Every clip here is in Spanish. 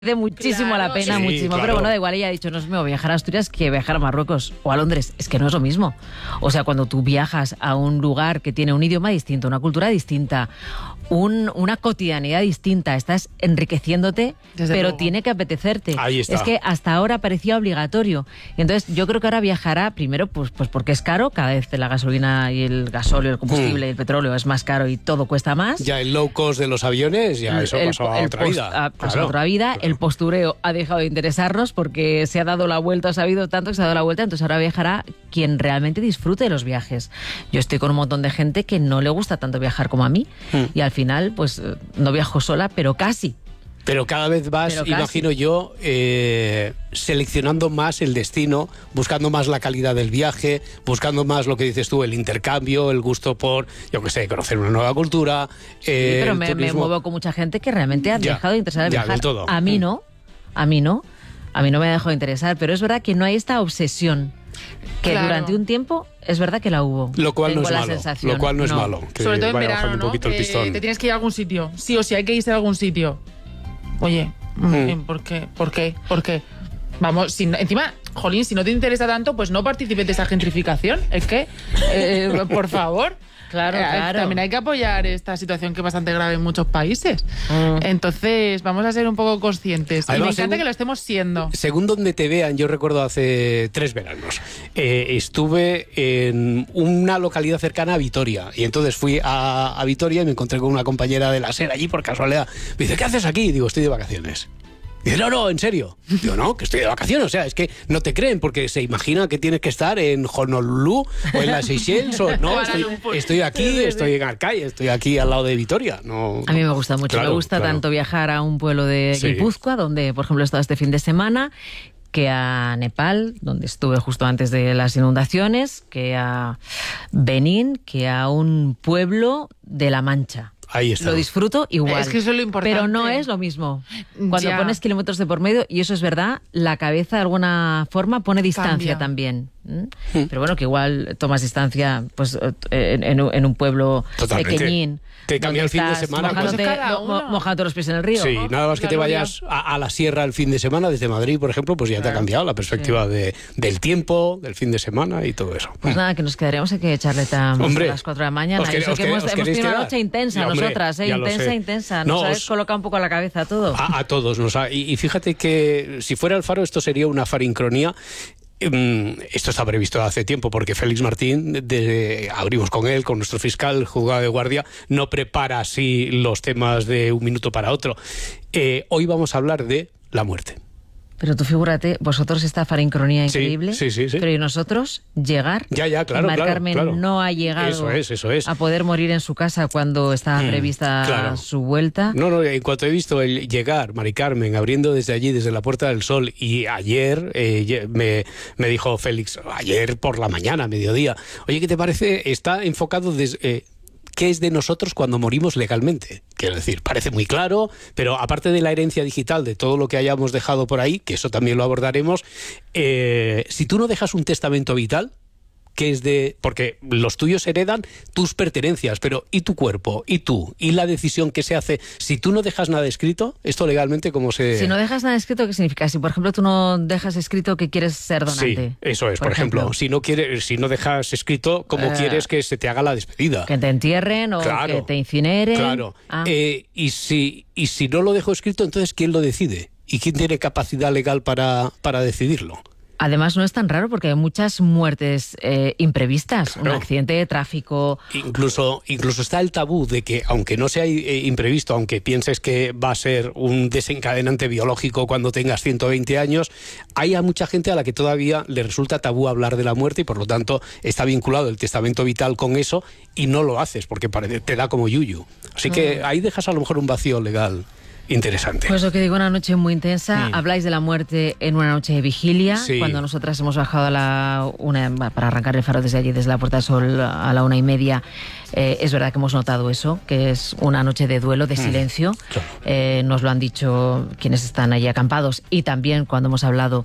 De muchísimo la pena, sí, muchísimo. claro. Pero bueno, da igual, ella ha dicho, no es mismo viajar a Asturias que viajar a Marruecos o a Londres. Es que no es lo mismo. O sea, cuando tú viajas a un lugar que tiene un idioma distinto, una cultura distinta, una cotidianidad distinta, estás enriqueciéndote, Desde pero luego. tiene que apetecerte. Ahí está. Es que hasta ahora parecía obligatorio. Y entonces yo creo que ahora viajará, primero, pues porque es caro, cada vez la gasolina y el gasóleo, el combustible y el petróleo es más caro y todo cuesta más. Ya el low cost de los aviones, ya eso pasó a otra vida. Pasó a otra vida. Claro. El postureo ha dejado de interesarnos porque se ha dado la vuelta, ha sabido tanto que se ha dado la vuelta, entonces ahora viajará quien realmente disfrute de los viajes. Yo estoy con un montón de gente que no le gusta tanto viajar como a mí y al final pues no viajo sola, pero casi. Pero cada vez vas, Pero casi. imagino yo, seleccionando más el destino, buscando más la calidad del viaje, buscando más lo que dices tú, el intercambio, el gusto por, yo qué sé, conocer una nueva cultura. Sí, pero el me turismo. muevo con mucha gente que realmente ha Ya, dejado de interesar en ya, viajar. del todo. A mí no, a mí no me ha dejado de interesar, pero es verdad que no hay esta obsesión que Claro. durante un tiempo es verdad que la hubo. Lo cual no Tengo es la malo. sensación. Lo cual no es malo. Que Sobre todo en vaya verano, bajando ¿no? un poquito el Que pistón. te tienes que ir a algún sitio. Sí o sí, hay que irse a algún sitio. Oye, ¿por qué? ¿Por qué? ¿Por qué? Vamos, encima, jolín, si no te interesa tanto, pues no participes de esa gentrificación. Es que, por favor. Claro, claro. También hay que apoyar esta situación que es bastante grave en muchos países. Entonces, vamos a ser un poco conscientes. Y me Además, encanta según- que lo estemos siendo. Según donde te vean, yo recuerdo hace 3 veranos, estuve en una localidad cercana a Vitoria. Y entonces fui a Vitoria y me encontré con una compañera de la SER allí por casualidad. Me dice, ¿qué haces aquí? Digo, estoy de vacaciones. Dice, no, en serio. Digo, no, que estoy de vacaciones. O sea, es que no te creen porque se imaginan que tienes que estar en Honolulu o en las Seychelles. O, no, Kuala Lumpur. estoy aquí, estoy en Arcay, estoy aquí al lado de Vitoria. No, A mí me gusta mucho, Claro, me gusta claro. tanto viajar a un pueblo de Sí. Guipúzcoa, donde por ejemplo he estado este fin de semana, que a Nepal, donde estuve justo antes de las inundaciones, que a Benín, que a un pueblo de La Mancha. Ahí está. Lo disfruto igual. Es que eso es lo importante. Pero no es lo mismo. Cuando Ya. pones kilómetros de por medio, y eso es verdad, la cabeza de alguna forma pone distancia Cambia. también. Pero bueno, que igual tomas distancia pues en un pueblo Totalmente. pequeñín. Te cambia donde el fin de estás semana, Mojándote, pues cada uno. mojándote los pies en el río. Sí, nada más que te Claro, vayas a la sierra el fin de semana desde Madrid, por ejemplo, pues ya te ha cambiado la perspectiva del tiempo, del fin de semana y todo eso. Pues nada, que nos quedaremos aquí a charleta Hombre, a las 4 de la mañana. os Eso queréis- que hemos os queréis tenido una quedar. noche intensa Ya, hombre, nosotras, ya lo sé. intensa. No, Nos habéis os- colocado un poco la cabeza todo. A todos nos ha, y fíjate que si fuera el Faro esto sería una farincronía. Esto está previsto hace tiempo porque Félix Martín, abrimos con él, con nuestro fiscal, juzgado de guardia, no prepara así los temas de un minuto para otro. Hoy vamos a hablar de la muerte. Pero tú figúrate, vosotros esta farincronía Sí, increíble, sí, sí, sí. pero ¿y nosotros llegar? Ya, claro, Y Mari claro, Carmen claro. no ha llegado Eso es. a poder morir en su casa cuando estaba prevista claro. su vuelta. No, en cuanto he visto el llegar, Mari Carmen, abriendo desde allí, desde la Puerta del Sol, y ayer me dijo Félix, ayer por la mañana, mediodía, oye, ¿qué te parece? Está enfocado desde... ¿Qué es de nosotros cuando morimos legalmente? Quiero decir, parece muy claro, pero aparte de la herencia digital, de todo lo que hayamos dejado por ahí, que eso también lo abordaremos, si tú no dejas un testamento vital, que es de... Porque los tuyos heredan tus pertenencias, pero ¿y tu cuerpo? ¿Y tú? ¿Y la decisión que se hace? Si tú no dejas nada escrito, esto legalmente como se... Si no dejas nada escrito, ¿qué significa? Si, por ejemplo, tú no dejas escrito que quieres ser donante. Sí, eso es. Por ejemplo, si no dejas escrito cómo quieres que se te haga la despedida. Que te entierren o Claro, que te incineren. Claro. Ah. Y si no lo dejo escrito, entonces ¿quién lo decide? ¿Y quién tiene capacidad legal para decidirlo? Además, no es tan raro porque hay muchas muertes imprevistas. Claro. Un accidente de tráfico. Incluso está el tabú de que, aunque no sea imprevisto, aunque pienses que va a ser un desencadenante biológico cuando tengas 120 años, hay a mucha gente a la que todavía le resulta tabú hablar de la muerte y por lo tanto está vinculado el testamento vital con eso y no lo haces porque te da como yuyu. Así que ahí dejas a lo mejor un vacío legal interesante. Pues lo que digo, una noche muy intensa. Habláis de la muerte en una noche de vigilia, Sí. cuando nosotras hemos bajado a la para arrancar el Faro desde allí, desde la Puerta del Sol a la 1:30. Es verdad que hemos notado eso, que es una noche de duelo, de silencio. Claro. Nos lo han dicho quienes están allí acampados y también cuando hemos hablado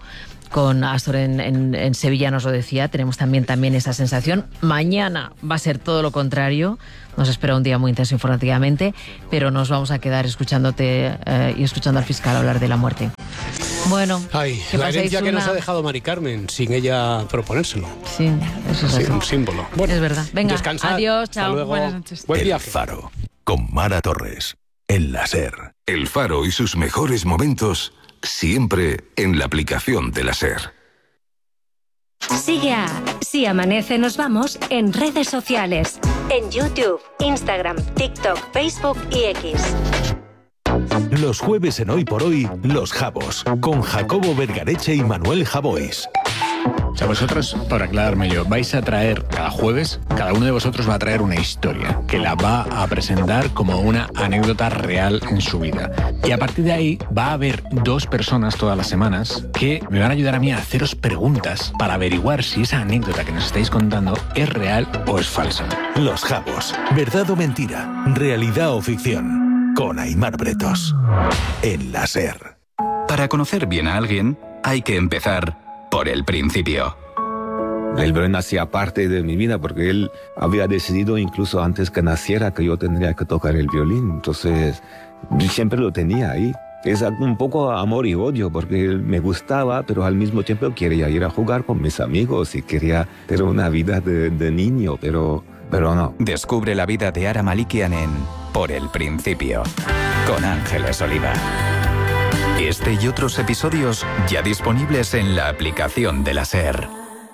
con Astor en Sevilla nos lo decía, tenemos también esa sensación. Mañana va a ser todo lo contrario, nos espera un día muy intenso informativamente, pero nos vamos a quedar escuchándote y escuchando al fiscal hablar de la muerte. Bueno, la herencia que nos ha dejado Mari Carmen sin ella proponérselo. Sí, eso es así. Un símbolo. Bueno, es verdad. Venga, descansad. Adiós, chao. Hasta luego. Buenas noches. Buen viaje. El Faro, con Mara Torres, en la SER. El Faro y sus mejores momentos siempre en la aplicación de la SER. Sigue a Si Amanece Nos Vamos en redes sociales, en YouTube, Instagram, TikTok, Facebook y X. Los jueves en Hoy por Hoy, Los Jabos, con Jacobo Vergareche y Manuel Javois. O sea, vosotros, por aclararme yo, vais a traer cada jueves, cada uno de vosotros va a traer una historia que la va a presentar como una anécdota real en su vida. Y a partir de ahí va a haber 2 personas todas las semanas que me van a ayudar a mí a haceros preguntas para averiguar si esa anécdota que nos estáis contando es real o es falsa. Los Jabos, verdad o mentira, realidad o ficción, con Aimar Bretos, en la SER. Para conocer bien a alguien, hay que empezar por el principio. El violín hacía parte de mi vida porque él había decidido incluso antes que naciera que yo tendría que tocar el violín. Entonces, siempre lo tenía ahí. Es un poco amor y odio porque él me gustaba, pero al mismo tiempo quería ir a jugar con mis amigos y quería tener una vida de niño, pero no. Descubre la vida de Ara Malikian en Por el Principio, con Ángeles Oliva. Este y otros episodios ya disponibles en la aplicación de la SER.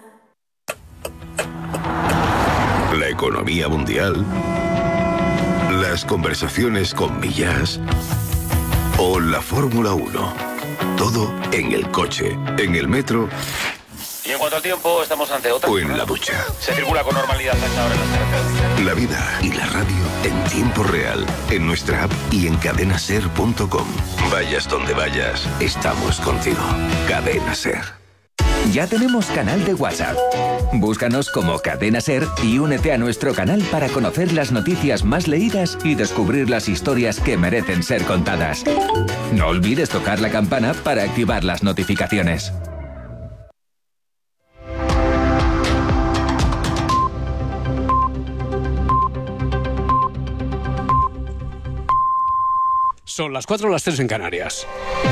La economía mundial, las conversaciones con Millás o la Fórmula 1. Todo en el coche, en el metro. Y en cuanto al tiempo, estamos ante otra. O en la ducha. Se circula con normalidad a esta hora en las carreteras. La vida y la radio en tiempo real, en nuestra app y en cadenaser.com. Vayas donde vayas, estamos contigo. Cadena Ser. Ya tenemos canal de WhatsApp. Búscanos como Cadena Ser y únete a nuestro canal para conocer las noticias más leídas y descubrir las historias que merecen ser contadas. No olvides tocar la campana para activar las notificaciones. Son las 4 o las 3 en Canarias.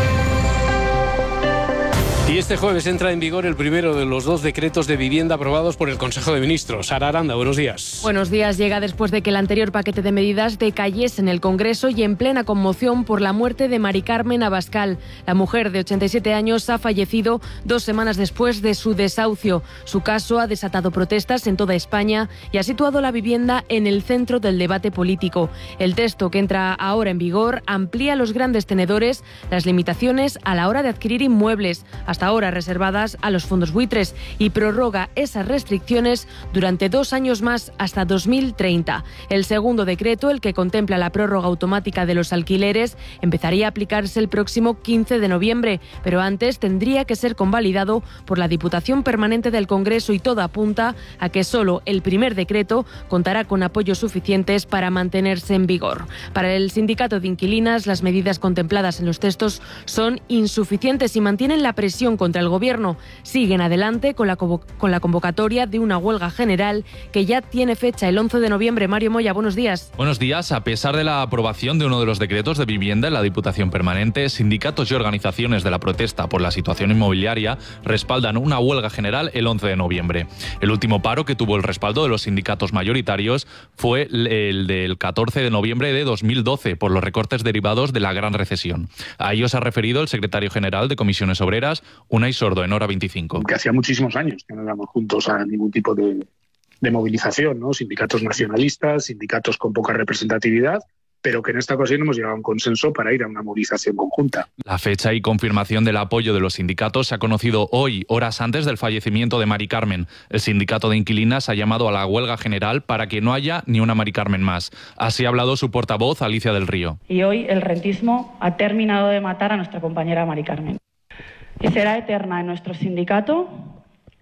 Y este jueves entra en vigor el primero de los 2 decretos de vivienda aprobados por el Consejo de Ministros. Sara Aranda, buenos días. Buenos días. Llega después de que el anterior paquete de medidas decayese en el Congreso y en plena conmoción por la muerte de Mari Carmen Abascal. La mujer de 87 años ha fallecido 2 semanas después de su desahucio. Su caso ha desatado protestas en toda España y ha situado la vivienda en el centro del debate político. El texto que entra ahora en vigor amplía los grandes tenedores, las limitaciones a la hora de adquirir inmuebles, hasta ahora reservadas a los fondos buitres, y prorroga esas restricciones durante 2 años más, hasta 2030. El segundo decreto, el que contempla la prórroga automática de los alquileres, empezaría a aplicarse el próximo 15 de noviembre, pero antes tendría que ser convalidado por la Diputación Permanente del Congreso y todo apunta a que solo el primer decreto contará con apoyos suficientes para mantenerse en vigor. Para el sindicato de inquilinas, las medidas contempladas en los textos son insuficientes y mantienen la presión contra el Gobierno. Siguen adelante con la convocatoria de una huelga general que ya tiene fecha el 11 de noviembre. Mario Moya, buenos días. Buenos días. A pesar de la aprobación de uno de los decretos de vivienda en la Diputación Permanente, sindicatos y organizaciones de la protesta por la situación inmobiliaria respaldan una huelga general el 11 de noviembre. El último paro que tuvo el respaldo de los sindicatos mayoritarios fue el del 14 de noviembre de 2012 por los recortes derivados de la gran recesión. A ello se ha referido el secretario general de Comisiones Obreras, Unai Sordo, en Hora 25. Que hacía muchísimos años que no íbamos juntos a ningún tipo de movilización, ¿no? Sindicatos nacionalistas, sindicatos con poca representatividad, pero que en esta ocasión hemos llegado a un consenso para ir a una movilización conjunta. La fecha y confirmación del apoyo de los sindicatos se ha conocido hoy, horas antes del fallecimiento de Mari Carmen. El sindicato de inquilinas ha llamado a la huelga general para que no haya ni una Mari Carmen más. Así ha hablado su portavoz, Alicia del Río. Y hoy el rentismo ha terminado de matar a nuestra compañera Mari Carmen. Y será eterna en nuestro sindicato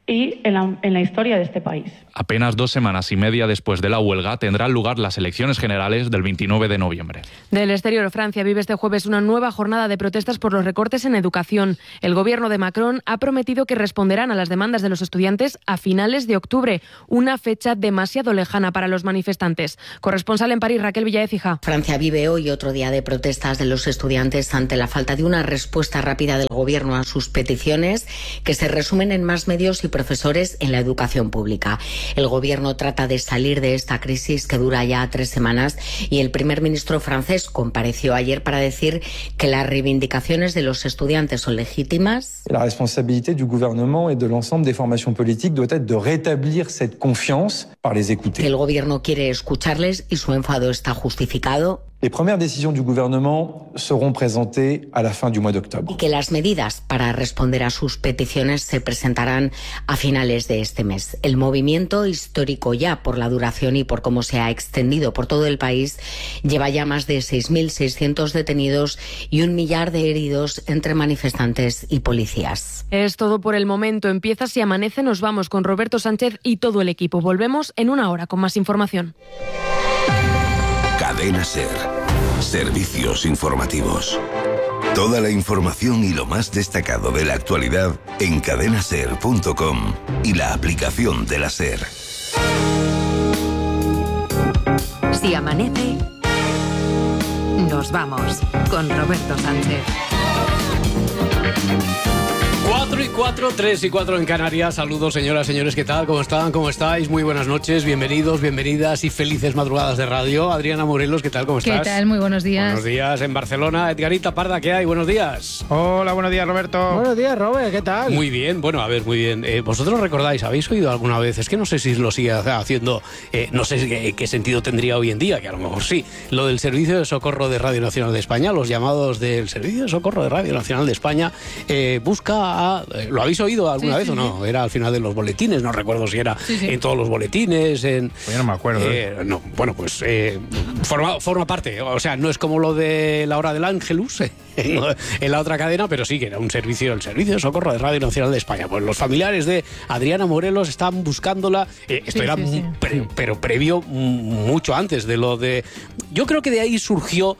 y en la historia de este país. Apenas 2 semanas y media después de la huelga tendrán lugar las elecciones generales del 29 de noviembre. Del exterior, Francia vive este jueves una nueva jornada de protestas por los recortes en educación. El gobierno de Macron ha prometido que responderán a las demandas de los estudiantes a finales de octubre, una fecha demasiado lejana para los manifestantes. Corresponsal en París, Raquel Villaécija. Francia vive hoy otro día de protestas de los estudiantes ante la falta de una respuesta rápida del gobierno a sus peticiones, que se resumen en más medios y profesores en la educación pública. El gobierno trata de salir de esta crisis que dura ya 3 semanas y el primer ministro francés compareció ayer para decir que las reivindicaciones de los estudiantes son legítimas. La responsabilité du gouvernement et de l'ensemble des formations politiques doit être de rétablir cette confiance par les écouter. El gobierno quiere escucharles y su enfado está justificado. Les premières décisions du gouvernement seront présentées à la fin du mois d'octobre. Y que las medidas para responder a sus peticiones se presentarán a finales de este mes. El movimiento histórico, ya por la duración y por cómo se ha extendido por todo el país, lleva ya más de 6.600 detenidos y 1 millar de heridos entre manifestantes y policías. Es todo por el momento. Empieza Si Amanece. Nos vamos con Roberto Sánchez y todo el equipo. Volvemos en 1 hora con más información. Cadena SER. Servicios informativos. Toda la información y lo más destacado de la actualidad en cadenaser.com y la aplicación de la SER. Si amanece, nos vamos con Roberto Sánchez. 4:04, 3:04 en Canarias. Saludos, señoras, señores, ¿qué tal? ¿Cómo están? ¿Cómo estáis? Muy buenas noches, bienvenidos, bienvenidas y felices madrugadas de radio. Adriana Morelos, ¿qué tal? ¿Cómo estás? ¿Qué tal? Muy buenos días. Buenos días en Barcelona. Edgarita Parda, ¿qué hay? Buenos días. Hola, buenos días, Roberto. Buenos días, Robert, ¿qué tal? Muy bien, bueno, a ver, muy bien. ¿Vosotros recordáis, habéis oído alguna vez? Es que no sé si lo sigue haciendo, no sé qué sentido tendría hoy en día, que a lo mejor sí, lo del Servicio de Socorro de Radio Nacional de España, los llamados del Servicio de Socorro de Radio Nacional de España, busca a... ¿Lo habéis oído alguna vez o no? Era al final de los boletines, no recuerdo si era en todos los boletines, en... Pues yo no me acuerdo. No, bueno, pues forma parte, o sea, no es como lo de la hora del Ángelus en la otra cadena, pero sí que era el Servicio de Socorro de Radio Nacional de España. Pues los familiares de Adriana Morelos están buscándola, esto era pero previo, mucho antes de lo de... Yo creo que de ahí surgió...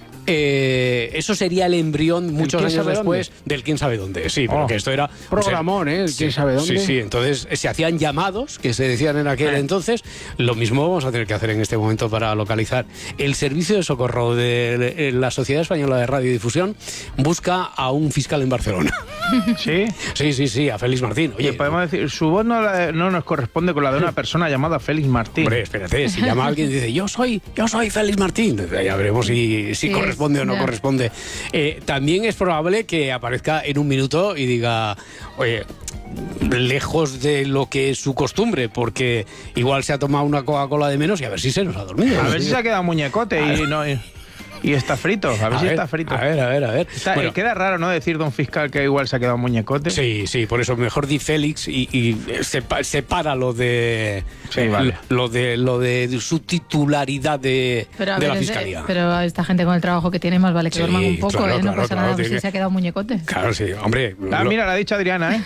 eso sería el embrión muchos años después del quién sabe dónde. Sí, porque esto era... Programón, quién sabe dónde. Sí, entonces se hacían llamados que se decían en aquel entonces. Lo mismo vamos a tener que hacer en este momento para localizar. El Servicio de Socorro de la Sociedad Española de Radiodifusión busca a un fiscal en Barcelona. ¿Sí? Sí, a Félix Martín. Oye, podemos decir, su voz no nos corresponde con la de una persona llamada Félix Martín. Hombre, espérate, si llama a alguien y dice yo soy Félix Martín, ya veremos si corresponde o no corresponde. También es probable que aparezca en un minuto y diga, oye, lejos de lo que es su costumbre, porque igual se ha tomado una Coca-Cola de menos y a ver si se nos ha dormido. A ver si se ha quedado muñecote y está frito, a ver si está frito. A ver. Bueno, queda raro, ¿no? Decir don fiscal que igual se ha quedado muñecote. Sí, por eso mejor di Félix y separa lo de lo de su titularidad de la fiscalía. Pero esta gente con el trabajo que tiene más vale que duerman un poco, no pasa nada si se ha quedado muñecote. Claro, sí, hombre. Mira, lo ha dicho Adriana,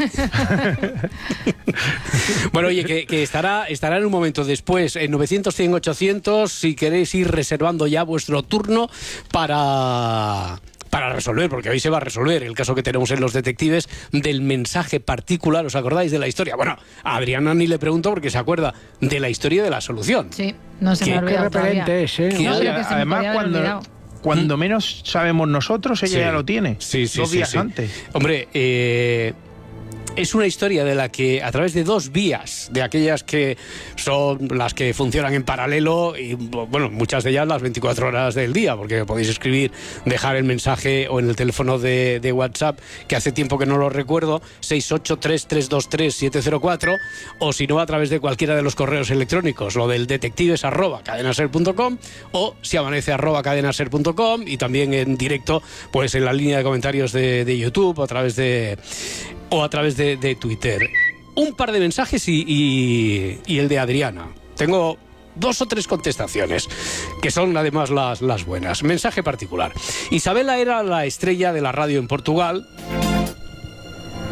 Bueno, oye, que estará en un momento después en 900, 100, 800, si queréis ir reservando ya vuestro turno para resolver, porque hoy se va a resolver el caso que tenemos en Los Detectives del mensaje particular. ¿Os acordáis de la historia? Bueno, a Adriana ni le pregunto porque se acuerda de la historia de la solución. Sí, no se me ha olvidado todavía. Qué repelente es, Además, cuando menos sabemos nosotros, ella ya lo tiene. Sí, 2 días antes. Hombre, es una historia de la que a través de 2 vías, de aquellas que son las que funcionan en paralelo y bueno, muchas de ellas las 24 horas del día, porque podéis escribir, dejar el mensaje o en el teléfono de WhatsApp, que hace tiempo que no lo recuerdo, 683-323-704, o si no a través de cualquiera de los correos electrónicos, lo del detectives@cadenaser.com o siamanece@cadenaser.com, y también en directo pues en la línea de comentarios de YouTube o a través de Twitter. Un par de mensajes y el de Adriana. Tengo 2 o 3 contestaciones, que son además las buenas. Mensaje particular. Isabela era la estrella de la radio en Portugal.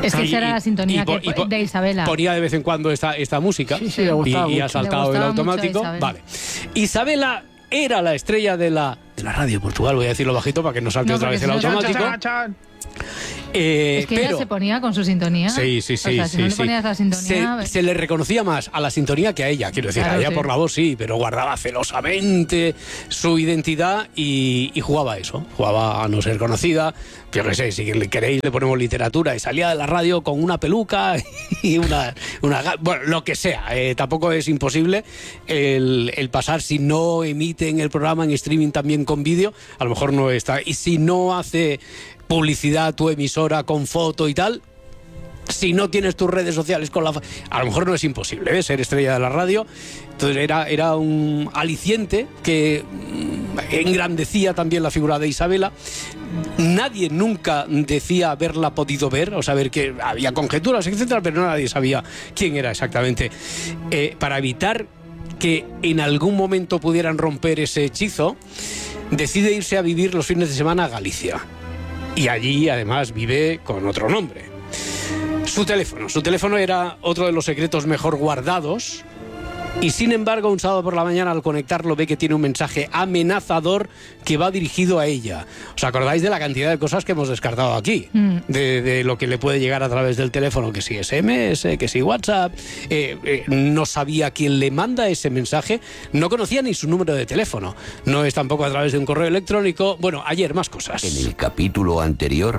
Es que esa era la sintonía de Isabela. Ponía de vez en cuando esta música y ha saltado el automático. Vale. Isabela era la estrella de la radio de Portugal, voy a decirlo bajito para que no salte otra vez el automático. Es que pero, ella se ponía con su sintonía. Sí. O sea, si no le ponías la sintonía... Se le reconocía más a la sintonía que a ella. Quiero decir, claro, a ella por la voz sí, pero guardaba celosamente su identidad y jugaba a eso. Jugaba a no ser conocida. Yo qué sé, si queréis le ponemos literatura. Y salía de la radio con una peluca y una bueno, lo que sea. Tampoco es imposible el pasar, si no emiten el programa en streaming también con vídeo, a lo mejor no está. Y si no hace publicidad tu emisora con foto y tal, si no tienes tus redes sociales con a lo mejor no es imposible ser estrella de la radio. Entonces era un aliciente que engrandecía también la figura de Isabela. Nadie nunca decía haberla podido ver, o saber que había conjeturas, etcétera, pero nadie sabía quién era exactamente. Para evitar que en algún momento pudieran romper ese hechizo, decide irse a vivir los fines de semana a Galicia. Y allí, además, vive con otro nombre. Su teléfono era otro de los secretos mejor guardados. Y sin embargo, un sábado por la mañana, al conectarlo, ve que tiene un mensaje amenazador que va dirigido a ella. ¿Os acordáis de la cantidad de cosas que hemos descartado aquí? De lo que le puede llegar a través del teléfono, que si SMS, que si WhatsApp. No sabía quién le manda ese mensaje, no conocía ni su número de teléfono. No es tampoco a través de un correo electrónico. Bueno, ayer más cosas. En el capítulo anterior...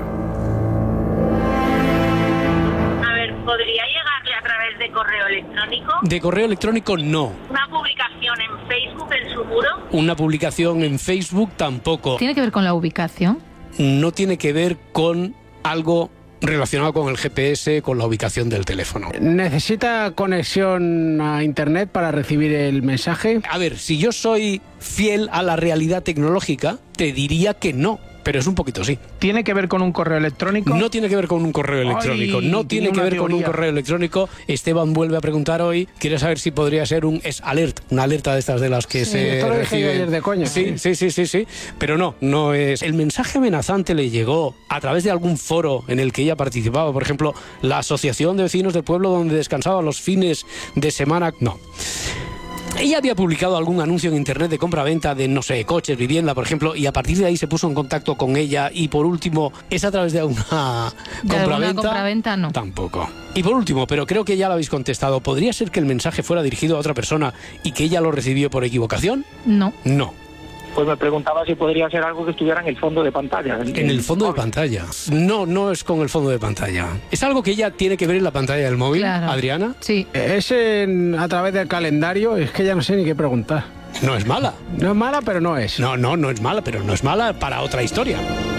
¿Podría llegarle a través de correo electrónico? De correo electrónico no. ¿Una publicación en Facebook, en su muro? Una publicación en Facebook tampoco. ¿Tiene que ver con la ubicación? No tiene que ver con algo relacionado con el GPS, con la ubicación del teléfono. ¿Necesita conexión a internet para recibir el mensaje? A ver, si yo soy fiel a la realidad tecnológica, te diría que no. Pero es un poquito sí. ¿Tiene que ver con un correo electrónico? No tiene que ver con un correo electrónico. No tiene que ver con un correo electrónico. Esteban vuelve a preguntar hoy. Quiere saber si podría ser un alert, una alerta de estas de las que se reciben. Ayer de coña. Sí. Pero no es. El mensaje amenazante le llegó a través de algún foro en el que ella participaba. Por ejemplo, la Asociación de Vecinos del Pueblo donde descansaba los fines de semana. No. Ella había publicado algún anuncio en internet de compra-venta de, no sé, coches, vivienda, por ejemplo, y a partir de ahí se puso en contacto con ella. Y por último, ¿es a través de una compra-venta? No. Tampoco. Y por último, pero creo que ya lo habéis contestado, ¿podría ser que el mensaje fuera dirigido a otra persona y que ella lo recibió por equivocación? No. Pues me preguntaba si podría ser algo que estuviera en el fondo de pantalla. En el fondo de pantalla. No es con el fondo de pantalla. ¿Es algo que ella tiene que ver en la pantalla del móvil, claro. Adriana? Sí. Es a través del calendario, es que ya no sé ni qué preguntar. No es mala. No es mala, pero no es. No es mala, pero no es mala para otra historia.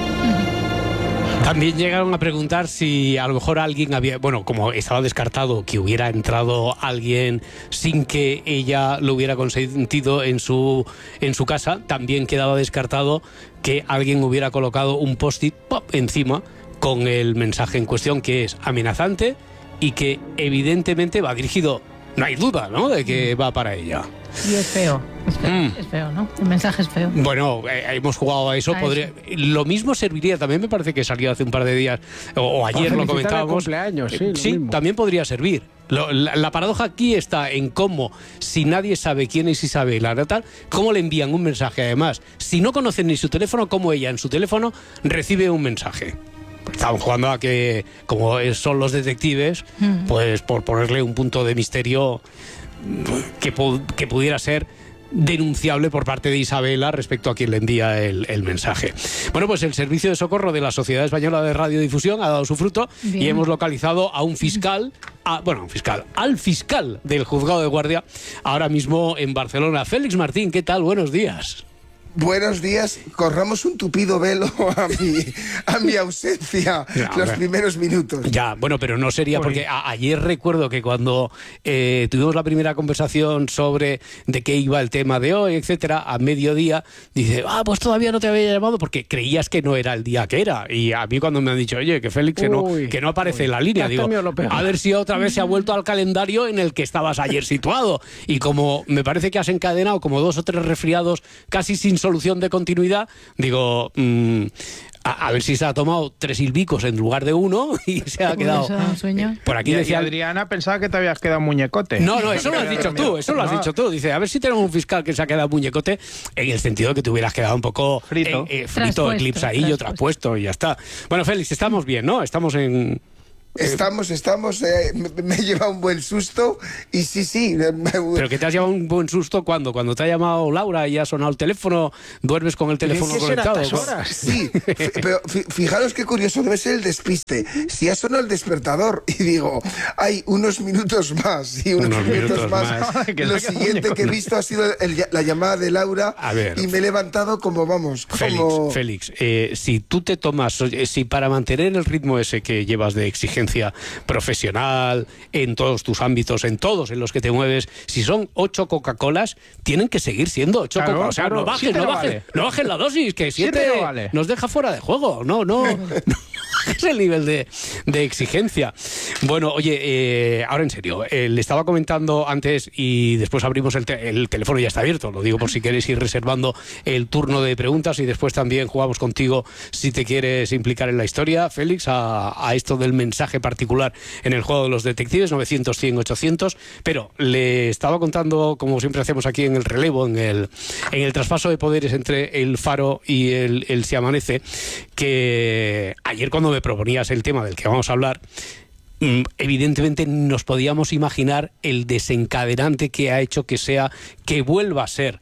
También llegaron a preguntar si a lo mejor alguien había... Bueno, como estaba descartado que hubiera entrado alguien sin que ella lo hubiera consentido en su casa, también quedaba descartado que alguien hubiera colocado un post-it encima con el mensaje en cuestión, que es amenazante y que evidentemente va dirigido... No hay duda, ¿no?, de que va para ella. Y es feo. Es feo, ¿no? El mensaje es feo. Bueno, hemos jugado a eso. Lo mismo serviría, también me parece que salió hace un par de días, o ayer lo comentábamos. Cumpleaños, sí, también podría servir. La paradoja aquí está en cómo, si nadie sabe quién es Isabela, tal, cómo le envían un mensaje. Además, si no conocen ni su teléfono, cómo ella en su teléfono recibe un mensaje. Estaban jugando a que, como son los detectives, pues por ponerle un punto de misterio que pudiera ser denunciable por parte de Isabela respecto a quien le envía el mensaje. Bueno, pues el Servicio de Socorro de la Sociedad Española de Radiodifusión ha dado su fruto. Bien. Y hemos localizado a un fiscal, al fiscal del Juzgado de Guardia, ahora mismo en Barcelona. Félix Martín, ¿qué tal? Buenos días. Buenos días, corramos un tupido velo a mi ausencia los primeros minutos. Ya, bueno, pero no sería porque ayer recuerdo que cuando tuvimos la primera conversación sobre de qué iba el tema de hoy, etcétera, a mediodía, dice, pues todavía no te había llamado porque creías que no era el día que era. Y a mí cuando me han dicho, oye, que Félix que no aparece en la línea, digo, a ver si otra vez se ha vuelto al calendario en el que estabas ayer situado. Y como me parece que has encadenado como 2 o 3 resfriados casi sin solución de continuidad, digo, A ver si se ha tomado 3 silbicos en lugar de 1 y se ha quedado... Por aquí decía... Adriana pensaba que te habías quedado muñecote. No, eso lo has dicho tú, dicho tú. Dice, a ver si tenemos un fiscal que se ha quedado muñecote, en el sentido de que te hubieras quedado un poco frito, eclipsadillo, traspuesto y ya está. Bueno, Félix, estamos bien, ¿no? Estamos en... Estamos, me he llevado un buen susto y sí. ¿Pero que te has llevado un buen susto cuando? Cuando te ha llamado Laura y ha sonado el teléfono, duermes con el teléfono conectado. Sí, pero fijaros qué curioso, debe ser el despiste. Si ha sonado el despertador y digo, hay unos minutos más y unos minutos más. Lo siguiente que he visto ha sido la llamada de Laura y me he levantado como vamos. Félix, si tú te tomas, si para mantener el ritmo ese que llevas de exigencia profesional, en todos tus ámbitos, en todos en los que te mueves, si son 8 Coca-Colas, tienen que seguir siendo 8 Coca-Colas. O sea, no bajes la dosis, que 7 nos deja fuera de juego. No es el nivel de exigencia. Bueno, oye, ahora en serio, le estaba comentando antes y después abrimos el teléfono, ya está abierto, lo digo por si queréis ir reservando el turno de preguntas y después también jugamos contigo si te quieres implicar en la historia, Félix, a esto del mensaje particular en el juego de los detectives, 900, 100, 800, pero le estaba contando, como siempre hacemos aquí en el relevo, en el traspaso de poderes entre el Faro y el Si Amanece, que ayer cuando me proponías el tema del que vamos a hablar, evidentemente nos podíamos imaginar el desencadenante que ha hecho que vuelva a ser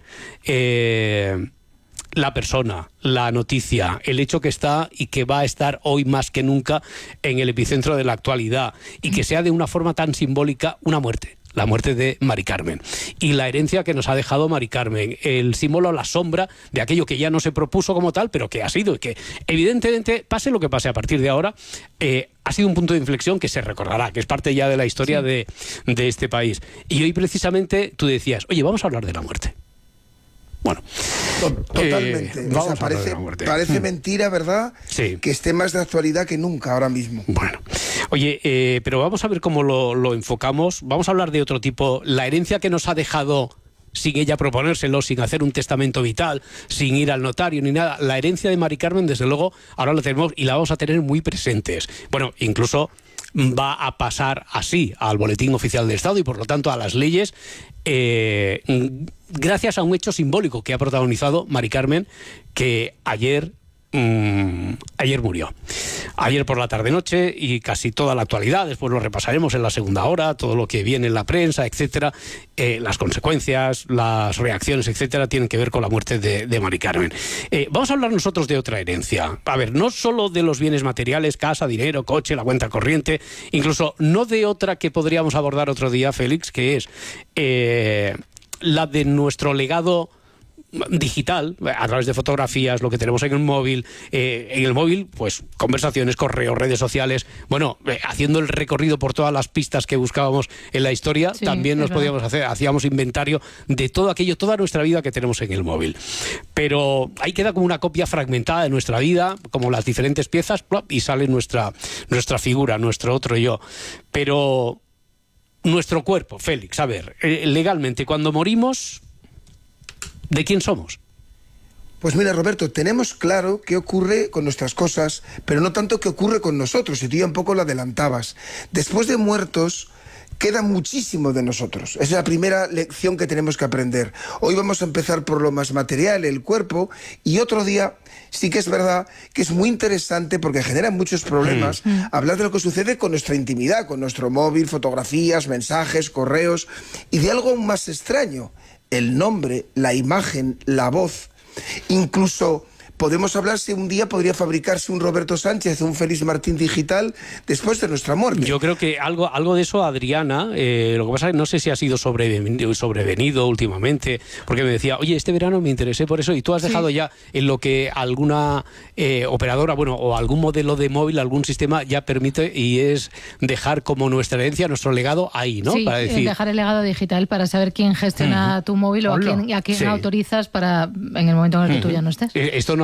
la persona, la noticia, el hecho que está y que va a estar hoy más que nunca en el epicentro de la actualidad y que sea de una forma tan simbólica una muerte. La muerte de Mari Carmen y la herencia que nos ha dejado Mari Carmen, el símbolo, la sombra de aquello que ya no se propuso como tal, pero que ha sido y que evidentemente, pase lo que pase a partir de ahora, ha sido un punto de inflexión que se recordará, que es parte ya de la historia de este país. Y hoy precisamente tú decías, oye, vamos a hablar de la muerte. Bueno, totalmente. Parece mentira, ¿verdad? Sí. Que esté más de actualidad que nunca ahora mismo. Bueno, oye, pero vamos a ver cómo lo enfocamos. Vamos a hablar de otro tipo. La herencia que nos ha dejado sin ella proponérselo, sin hacer un testamento vital, sin ir al notario ni nada. La herencia de Mari Carmen, desde luego, ahora la tenemos y la vamos a tener muy presentes. Bueno, incluso va a pasar así al Boletín Oficial del Estado y por lo tanto a las leyes, gracias a un hecho simbólico que ha protagonizado Mari Carmen, que ayer murió. Ayer por la tarde-noche y casi toda la actualidad, después lo repasaremos en la segunda hora, todo lo que viene en la prensa, etcétera, las consecuencias, las reacciones, etcétera, tienen que ver con la muerte de Mari Carmen. Vamos a hablar nosotros de otra herencia. A ver, no solo de los bienes materiales, casa, dinero, coche, la cuenta corriente, incluso no de otra que podríamos abordar otro día, Félix, que es la de nuestro legado digital, a través de fotografías, lo que tenemos en el móvil, pues conversaciones, correos, redes sociales, bueno, haciendo el recorrido por todas las pistas que buscábamos en la historia, sí, también nos podíamos hacíamos inventario de todo aquello, toda nuestra vida que tenemos en el móvil. Pero ahí queda como una copia fragmentada de nuestra vida, como las diferentes piezas, y sale nuestra figura, nuestro otro yo. Pero nuestro cuerpo, Félix, a ver, legalmente, cuando morimos, ¿de quién somos? Pues mira, Roberto, tenemos claro qué ocurre con nuestras cosas, pero no tanto qué ocurre con nosotros, y tú ya un poco lo adelantabas. Después de muertos, queda muchísimo de nosotros. Esa es la primera lección que tenemos que aprender. Hoy vamos a empezar por lo más material, el cuerpo, y otro día sí que es verdad que es muy interesante porque genera muchos problemas hablar de lo que sucede con nuestra intimidad, con nuestro móvil, fotografías, mensajes, correos, y de algo aún más extraño. El nombre, la imagen, la voz. Incluso podemos hablar si un día podría fabricarse un Roberto Sánchez, un Félix Martín digital después de nuestra muerte. Yo creo que algo de eso, Adriana, lo que pasa es que no sé si ha sido sobrevenido últimamente, porque me decía, oye, este verano me interesé por eso, y tú has dejado ya en lo que alguna operadora, bueno, o algún modelo de móvil, algún sistema ya permite, y es dejar como nuestra herencia, nuestro legado ahí, ¿no? Sí, para decir, dejar el legado digital para saber quién gestiona tu móvil o a quién autorizas para en el momento en el que tú ya no estés. Esto no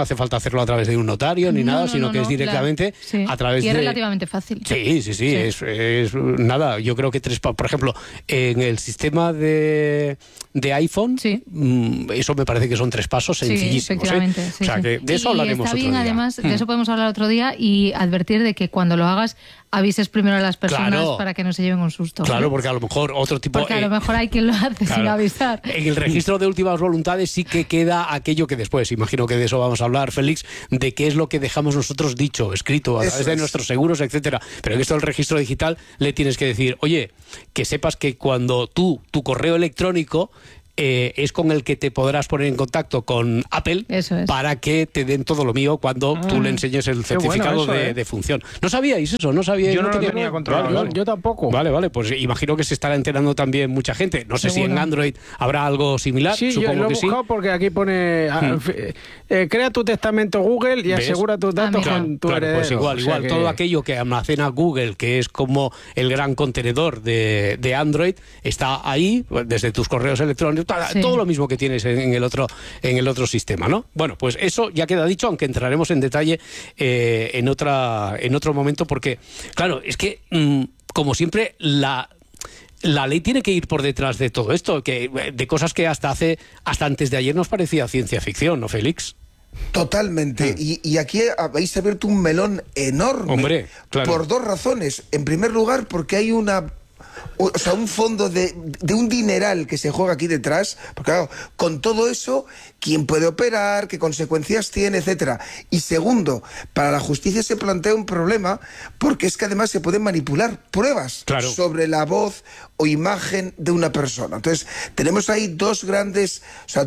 hace falta hacerlo a través de un notario ni nada, sino que es directamente a través de... Y es relativamente fácil. Sí. Es nada, yo creo que por ejemplo, en el sistema de iPhone, eso me parece que son 3 pasos sencillísimos. Efectivamente, o sea, que de eso hablaremos otro día. Además, de eso podemos hablar otro día y advertir de que cuando lo hagas avises primero a las personas para que no se lleven un susto. Claro, porque a lo mejor otro tipo... Porque a lo mejor hay quien lo hace sin avisar. En el registro de últimas voluntades sí que queda aquello que después, imagino que de eso vamos a hablar, Félix, de qué es lo que dejamos nosotros dicho, escrito, a través de nuestros seguros, etcétera. Pero en esto del registro digital le tienes que decir, oye, que sepas que cuando tu correo electrónico es con el que te podrás poner en contacto con Apple para que te den todo lo mío cuando tú le enseñes el certificado de función. ¿No sabíais eso? ¿No sabíais? Yo no lo tenía controlado. Yo tampoco. Vale, pues imagino que se estará enterando también mucha gente. No sé si en Android habrá algo similar. Sí, supongo yo lo he buscado porque aquí pone crea tu testamento Google y asegura tus datos con tu heredero. Pues igual, todo aquello que almacena Google, que es como el gran contenedor de Android, está ahí, desde tus correos electrónicos, todo lo mismo que tienes en el otro sistema, ¿no? Bueno, pues eso ya queda dicho, aunque entraremos en detalle en otro momento, porque, claro, es que, como siempre, la ley tiene que ir por detrás de todo esto, de cosas que hasta antes de ayer nos parecía ciencia ficción, ¿no, Félix? Totalmente. Y aquí habéis abierto un melón enorme. Hombre, claro. Por 2 razones. En primer lugar, porque hay un fondo de un dineral que se juega aquí detrás, porque claro, con todo eso, ¿quién puede operar? ¿Qué consecuencias tiene? Etcétera. Y segundo, para la justicia se plantea un problema, porque es que además se pueden manipular pruebas sobre la voz o imagen de una persona. Entonces, tenemos ahí dos grandes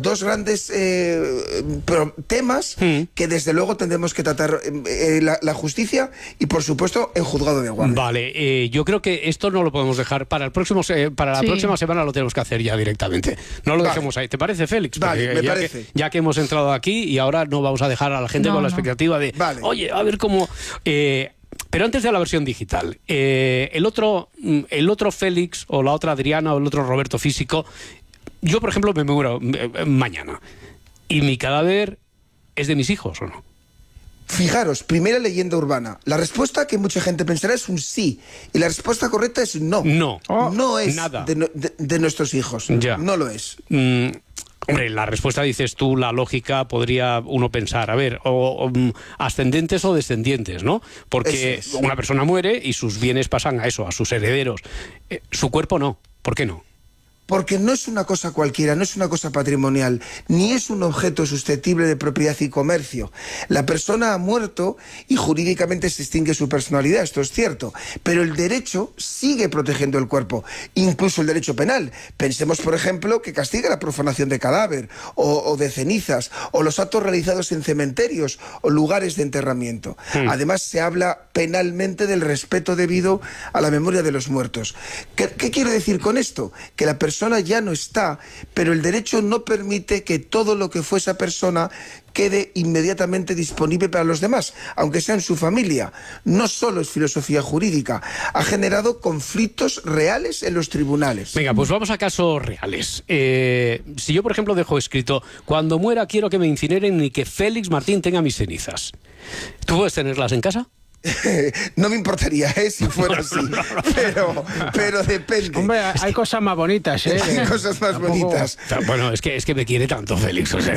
temas que desde luego tendremos que tratar la justicia y, por supuesto, el juzgado de guardia. Vale, yo creo que esto no lo podemos dejar para la próxima semana, lo tenemos que hacer ya directamente. No lo dejemos ahí. ¿Te parece, Félix? Vale, me parece. Ya que hemos entrado aquí y ahora no vamos a dejar a la gente con la expectativa de, oye, a ver cómo... pero antes de la versión digital, el otro Félix o la otra Adriana o el otro Roberto físico, yo, por ejemplo, me muero mañana y mi cadáver es de mis hijos, ¿o no? Fijaros, primera leyenda urbana. La respuesta que mucha gente pensará es un sí. Y la respuesta correcta es no. No es nada de nuestros hijos. Ya. No lo es. Hombre, la respuesta, dices tú, la lógica podría uno pensar, a ver, ascendentes o descendientes, ¿no? Porque una persona muere y sus bienes pasan a sus herederos. Su cuerpo no. ¿Por qué no? Porque no es una cosa cualquiera, no es una cosa patrimonial, ni es un objeto susceptible de propiedad y comercio. La persona ha muerto y jurídicamente se extingue su personalidad, esto es cierto, pero el derecho sigue protegiendo el cuerpo, incluso el derecho penal. Pensemos, por ejemplo, que castiga la profanación de cadáver o de cenizas, o los actos realizados en cementerios o lugares de enterramiento. Además, se habla penalmente del respeto debido a la memoria de los muertos. ¿Qué quiero decir con esto? Que la persona ya no está, pero el derecho no permite que todo lo que fue esa persona quede inmediatamente disponible para los demás, aunque sea en su familia. No solo es filosofía jurídica, ha generado conflictos reales en los tribunales. Venga, pues vamos a casos reales. Si yo, por ejemplo, dejo escrito, cuando muera quiero que me incineren y que Félix Martín tenga mis cenizas, ¿tú puedes tenerlas en casa? No me importaría, si fuera así. Pero depende. Hombre, hay cosas más bonitas, Hay cosas más bonitas. Bueno, es que me quiere tanto, Félix. O sea,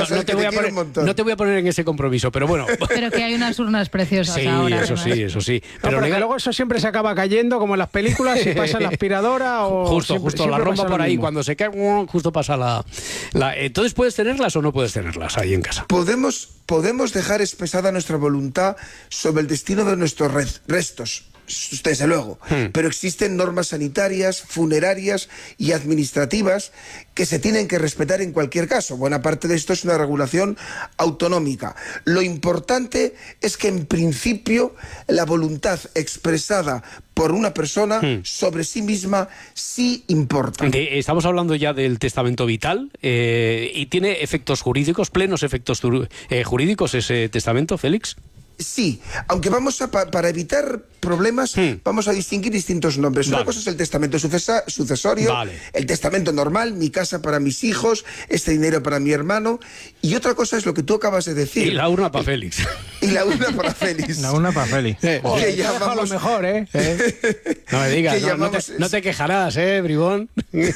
no te voy a poner en ese compromiso, pero bueno. Pero que hay unas urnas preciosas ahora. Eso sí. Pero luego eso siempre se acaba cayendo, como en las películas, si pasa la aspiradora o... Justo, la rompa por ahí. Cuando se cae, justo pasa la... Entonces, ¿puedes tenerlas o no puedes tenerlas ahí en casa? Podemos dejar expresada nuestra voluntad sobre el destino de nuestros restos, desde luego, pero existen normas sanitarias, funerarias y administrativas que se tienen que respetar en cualquier caso. Buena parte de esto es una regulación autonómica. Lo importante es que en principio la voluntad expresada por una persona sobre sí misma sí importa. Estamos hablando ya del testamento vital y tiene efectos jurídicos, plenos efectos jurídicos ese testamento, Félix. Sí, aunque vamos a, para evitar problemas, vamos a distinguir distintos nombres. Una cosa es el testamento sucesorio, el testamento normal, mi casa para mis hijos, este dinero para mi hermano, y otra cosa es lo que tú acabas de decir. Y la urna para Félix. Y la urna para Félix. La urna para Félix. Que llamamos... lo mejor, ¿eh? No me digas, no te quejarás, bribón.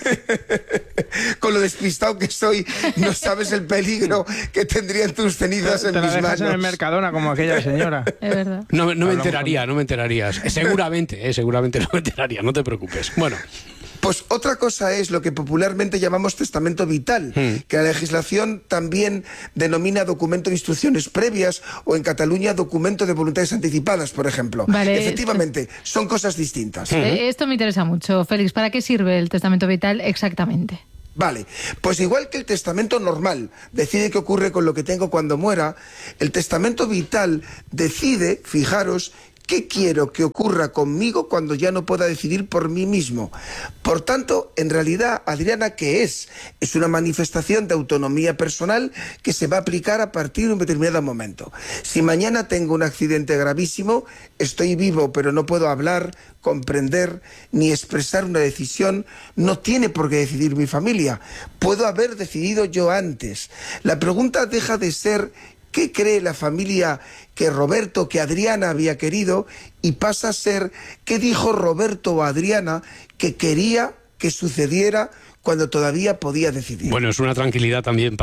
Con lo despistado que soy, no sabes el peligro que tendrían tus cenizas en mis manos. En el Mercadona como aquella señora. Es verdad. No me enterarías. Seguramente no me enteraría, no te preocupes. Bueno. Pues otra cosa es lo que popularmente llamamos testamento vital, que la legislación también denomina documento de instrucciones previas o en Cataluña documento de voluntades anticipadas, por ejemplo. Vale. Efectivamente, son cosas distintas. Esto me interesa mucho, Félix. ¿Para qué sirve el testamento vital exactamente? Vale, pues igual que el testamento normal decide qué ocurre con lo que tengo cuando muera, el testamento vital decide, fijaros, ¿qué quiero que ocurra conmigo cuando ya no pueda decidir por mí mismo? Por tanto, en realidad, Adriana, ¿qué es? Es una manifestación de autonomía personal que se va a aplicar a partir de un determinado momento. Si mañana tengo un accidente gravísimo, estoy vivo pero no puedo hablar, comprender ni expresar una decisión, no tiene por qué decidir mi familia. Puedo haber decidido yo antes. La pregunta deja de ser ¿qué cree la familia que Roberto, que Adriana había querido? Y pasa a ser ¿qué dijo Roberto o Adriana que quería que sucediera cuando todavía podía decidir? Bueno, es una tranquilidad también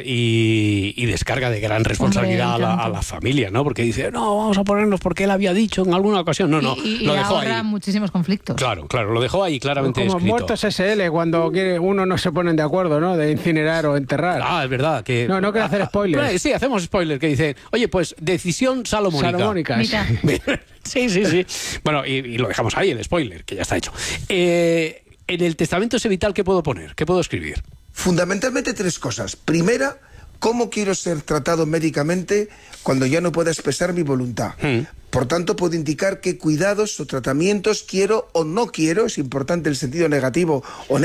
y descarga de gran responsabilidad a la familia, ¿no? Porque dice, no, vamos a ponernos porque él había dicho en alguna ocasión. No, y lo dejó ahorra ahí. Muchísimos conflictos. Claro, lo dejó ahí claramente como escrito. muertos SL, cuando uno no se ponen de acuerdo, ¿no? De incinerar o enterrar. Ah, es verdad. Que, no quiero hacer spoilers. Sí, hacemos spoiler, que dice, oye, pues decisión salomónica. Sí. Bueno, y lo dejamos ahí, el spoiler, que ya está hecho. En el testamento ese vital, ¿qué puedo poner? ¿Qué puedo escribir? Fundamentalmente tres cosas. Primera, ¿cómo quiero ser tratado médicamente cuando ya no pueda expresar mi voluntad? Por tanto, puedo indicar qué cuidados o tratamientos quiero o no quiero, es importante el sentido negativo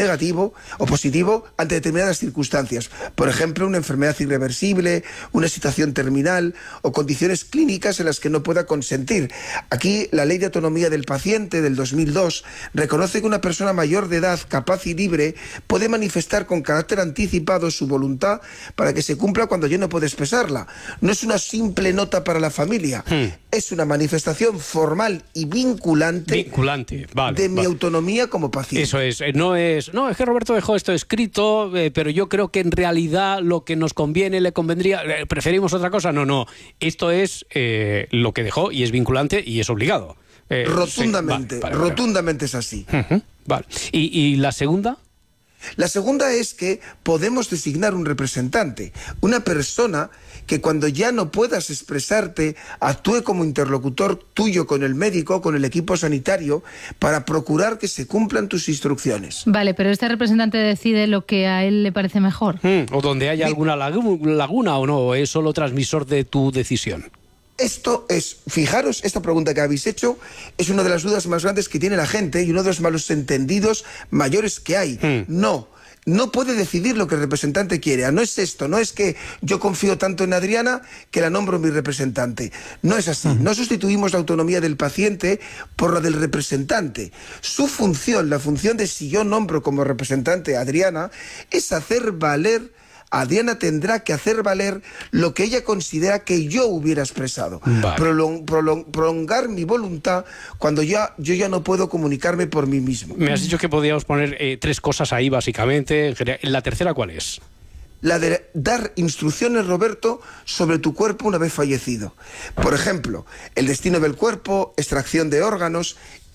o positivo, ante determinadas circunstancias. Por ejemplo, una enfermedad irreversible, una situación terminal o condiciones clínicas en las que no pueda consentir. Aquí, la Ley de Autonomía del Paciente del 2002 reconoce que una persona mayor de edad, capaz y libre, puede manifestar con carácter anticipado su voluntad para que se cumpla cuando ya no puede expresarla. No es una simple nota para la familia, es una manifestación formal y vinculante de mi autonomía como paciente. Eso es. No, es que Roberto dejó esto escrito, pero yo creo que en realidad lo que nos conviene, le convendría, preferimos otra cosa. No. Esto es lo que dejó y es vinculante y es obligado. Rotundamente, rotundamente es así. Vale. ¿Y la segunda? La segunda es que podemos designar un representante, una persona que cuando ya no puedas expresarte, actúe como interlocutor tuyo con el médico, con el equipo sanitario, para procurar que se cumplan tus instrucciones. Vale, pero este representante decide lo que a él le parece mejor. O donde haya alguna laguna o no, o es solo transmisor de tu decisión. Esto es, fijaros, esta pregunta que habéis hecho es una de las dudas más grandes que tiene la gente y uno de los malos entendidos mayores que hay. No puede decidir lo que el representante quiere. No es esto, no es que yo confío tanto en Adriana que la nombro mi representante. No es así. No sustituimos la autonomía del paciente por la del representante. Su función, la función de si yo nombro como representante a Adriana, es hacer valer. Adriana tendrá que hacer valer lo que ella considera que yo hubiera expresado. Vale. Prolongar mi voluntad cuando yo ya no puedo comunicarme por mí mismo. Me has dicho que podíamos poner tres cosas ahí, básicamente. ¿La tercera cuál es? La de dar instrucciones, Roberto, sobre tu cuerpo una vez fallecido. Por ejemplo, el destino del cuerpo, extracción de órganos,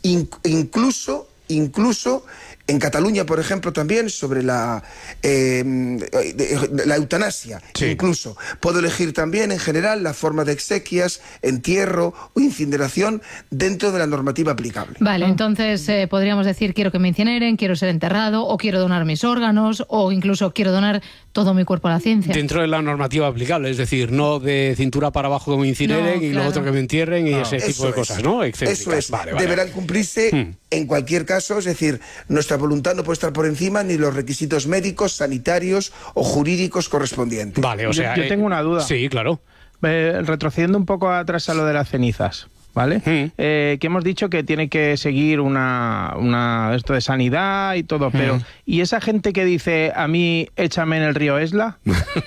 incluso en Cataluña, por ejemplo, también sobre la eutanasia. Sí. Incluso puedo elegir también, en general, la forma de exequias, entierro o incineración dentro de la normativa aplicable. Vale, entonces podríamos decir quiero que me incineren, quiero ser enterrado, o quiero donar mis órganos, o incluso quiero donar todo mi cuerpo a la ciencia. Dentro de la normativa aplicable, es decir, no de cintura para abajo que me incineren y lo otro que me entierren y ese tipo de cosas, ¿no? Eso es. Deberán cumplirse en cualquier caso, es decir, nuestra voluntad no puede estar por encima ni los requisitos médicos, sanitarios o jurídicos correspondientes. Vale, o sea... Yo tengo una duda. Sí, claro. retrocediendo un poco atrás a lo de las cenizas, ¿vale? Que hemos dicho que tiene que seguir esto de sanidad y todo, pero ¿y esa gente que dice a mí échame en el río Esla?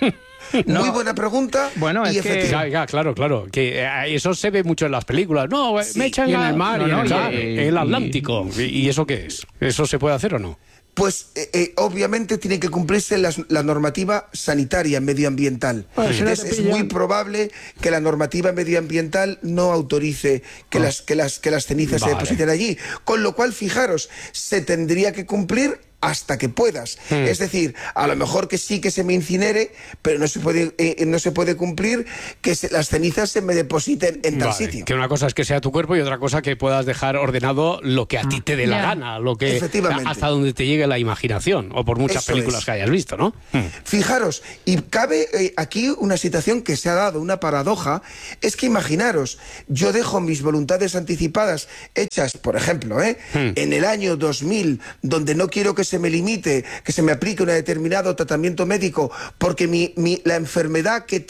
No. Muy buena pregunta. Bueno, es que... Claro. Que eso se ve mucho en las películas. No, me echan en el mar, en el Atlántico. ¿Y eso qué es? ¿Eso se puede hacer o no? Pues obviamente tiene que cumplirse la normativa sanitaria medioambiental. Entonces, es muy probable que la normativa medioambiental no autorice que las cenizas se depositen allí. Con lo cual, fijaros, se tendría que cumplir hasta que puedas. Es decir, a lo mejor que sí que se me incinere, pero no se puede cumplir que las cenizas se me depositen en tal sitio. Que una cosa es que sea tu cuerpo y otra cosa que puedas dejar ordenado lo que a ti te dé la gana, lo que hasta donde te llegue la imaginación, o por muchas películas que hayas visto, ¿no? Fijaros, y cabe aquí una situación que se ha dado, una paradoja, es que imaginaros, yo dejo mis voluntades anticipadas hechas, por ejemplo, en el año 2000, donde no quiero que se me limite, que se me aplique un determinado tratamiento médico, porque la enfermedad que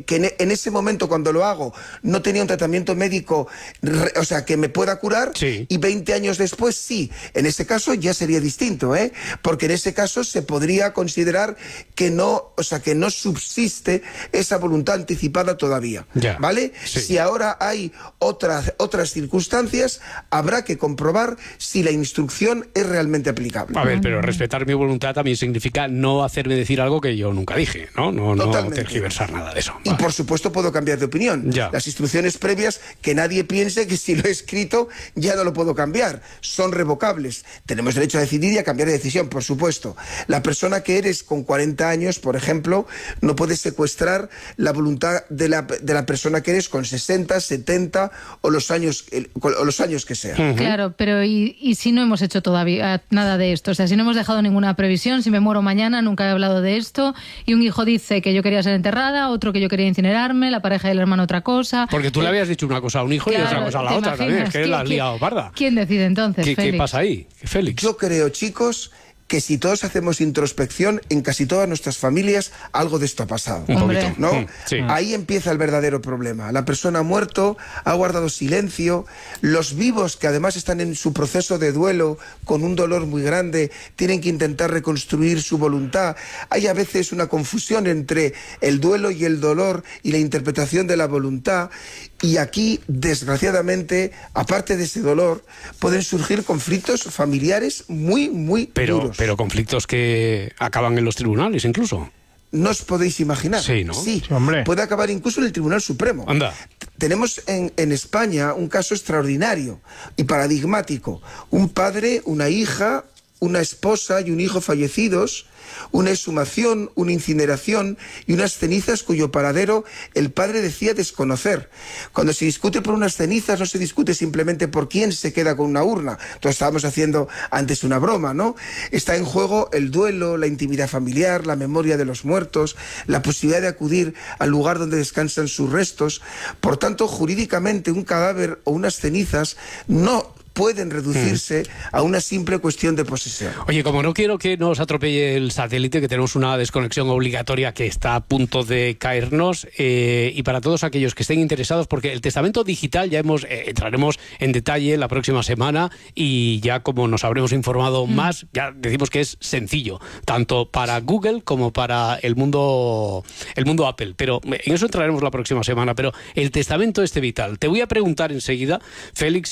en ese momento cuando lo hago no tenía un tratamiento médico, o sea, que me pueda curar, y 20 años después sí. En ese caso ya sería distinto, porque en ese caso se podría considerar que no, o sea, que no subsiste esa voluntad anticipada todavía, ¿vale? Si ahora hay otras circunstancias, habrá que comprobar si la instrucción es realmente aplicable. A ver, pero respetar mi voluntad también significa no hacerme decir algo que yo nunca dije, ¿no? No tergiversar nada de eso. Y por supuesto puedo cambiar de opinión. Las instrucciones previas, que nadie piense que si lo he escrito ya no lo puedo cambiar. Son revocables. Tenemos derecho a decidir y a cambiar de decisión, por supuesto. La persona que eres con 40 años, por ejemplo, no puedes secuestrar la voluntad de la persona que eres con 60, 70 o los años que sean. Claro, pero ¿y si no hemos hecho todavía nada de esto? O sea, si no hemos dejado ninguna previsión, si me muero mañana, nunca he hablado de esto, y un hijo dice que yo quería ser enterrada, otro que yo quería incinerarme, la pareja del hermano otra cosa. Porque tú le habías dicho una cosa a un hijo y otra cosa a la otra también, es que la has liado parda. ¿Quién decide entonces, Félix? ¿Qué pasa ahí, Félix? Yo creo, chicos, que si todos hacemos introspección, en casi todas nuestras familias algo de esto ha pasado. Un poquito, ¿no? Sí. Ahí empieza el verdadero problema. La persona ha muerto, ha guardado silencio, los vivos, que además están en su proceso de duelo, con un dolor muy grande, tienen que intentar reconstruir su voluntad. Hay a veces una confusión entre el duelo y el dolor y la interpretación de la voluntad, y aquí, desgraciadamente, aparte de ese dolor, pueden surgir conflictos familiares muy duros. Pero conflictos que acaban en los tribunales incluso. No os podéis imaginar. Sí, ¿no? Sí, hombre. Puede acabar incluso en el Tribunal Supremo. Anda. Tenemos en España un caso extraordinario y paradigmático. Un padre, una hija, una esposa y un hijo fallecidos, una exhumación, una incineración y unas cenizas cuyo paradero el padre decía desconocer. Cuando se discute por unas cenizas no se discute simplemente por quién se queda con una urna. Entonces estábamos haciendo antes una broma, ¿no? Está en juego el duelo, la intimidad familiar, la memoria de los muertos, la posibilidad de acudir al lugar donde descansan sus restos. Por tanto, jurídicamente un cadáver o unas cenizas no pueden reducirse a una simple cuestión de posesión. Oye, como no quiero que nos atropelle el satélite, que tenemos una desconexión obligatoria que está a punto de caernos, y para todos aquellos que estén interesados, porque el testamento digital ya entraremos en detalle la próxima semana, y ya como nos habremos informado más, ya decimos que es sencillo, tanto para Google como para el mundo Apple, pero en eso entraremos la próxima semana. Pero el testamento vital, te voy a preguntar enseguida, Félix,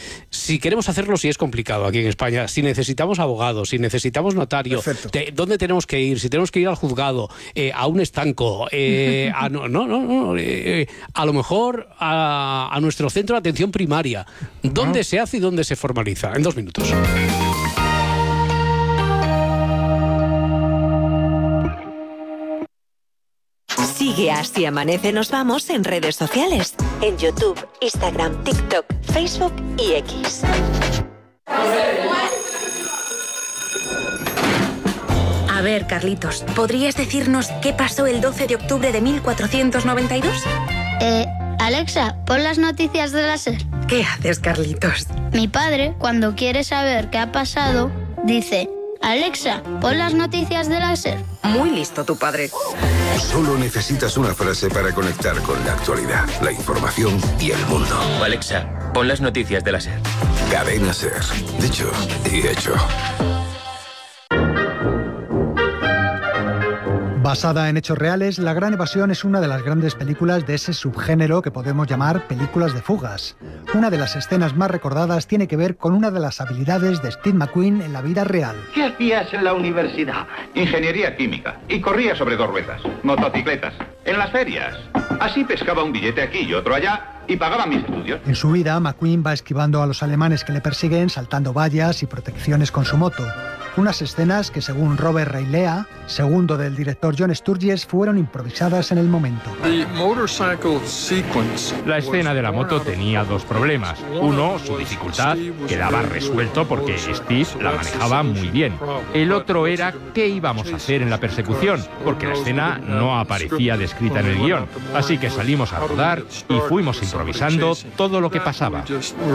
si queremos hacerlo, si es complicado aquí en España, si necesitamos abogados, si necesitamos notario, ¿dónde tenemos que ir? Si tenemos que ir al juzgado, a un estanco, a lo mejor a nuestro centro de atención primaria. ¿Dónde se hace y dónde se formaliza? En 2 minutos. Sigue Así Amanece Nos Vamos en redes sociales, en YouTube, Instagram, TikTok, Facebook y X. A ver, Carlitos, ¿podrías decirnos qué pasó el 12 de octubre de 1492? Alexa, pon las noticias de la SER. ¿Qué haces, Carlitos? Mi padre, cuando quiere saber qué ha pasado, dice: Alexa, pon las noticias de la SER. Muy listo tu padre. Solo necesitas una frase para conectar con la actualidad, la información y el mundo. Alexa, pon las noticias de la SER. Cadena SER. Dicho y hecho. Basada en hechos reales, La Gran Evasión es una de las grandes películas de ese subgénero que podemos llamar películas de fugas. Una de las escenas más recordadas tiene que ver con una de las habilidades de Steve McQueen en la vida real. ¿Qué hacías en la universidad? Ingeniería química. Y corría sobre 2 ruedas. Motocicletas. En las ferias. Así pescaba un billete aquí y otro allá y pagaba mis estudios. En su vida, McQueen va esquivando a los alemanes que le persiguen, saltando vallas y protecciones con su moto. Unas escenas que, según Robert Reilea, segundo del director John Sturges, fueron improvisadas en el momento. La escena de la moto tenía 2 problemas. Uno, su dificultad, quedaba resuelto porque Steve la manejaba muy bien. El otro era qué íbamos a hacer en la persecución, porque la escena no aparecía descrita en el guión. Así que salimos a rodar y fuimos improvisando todo lo que pasaba.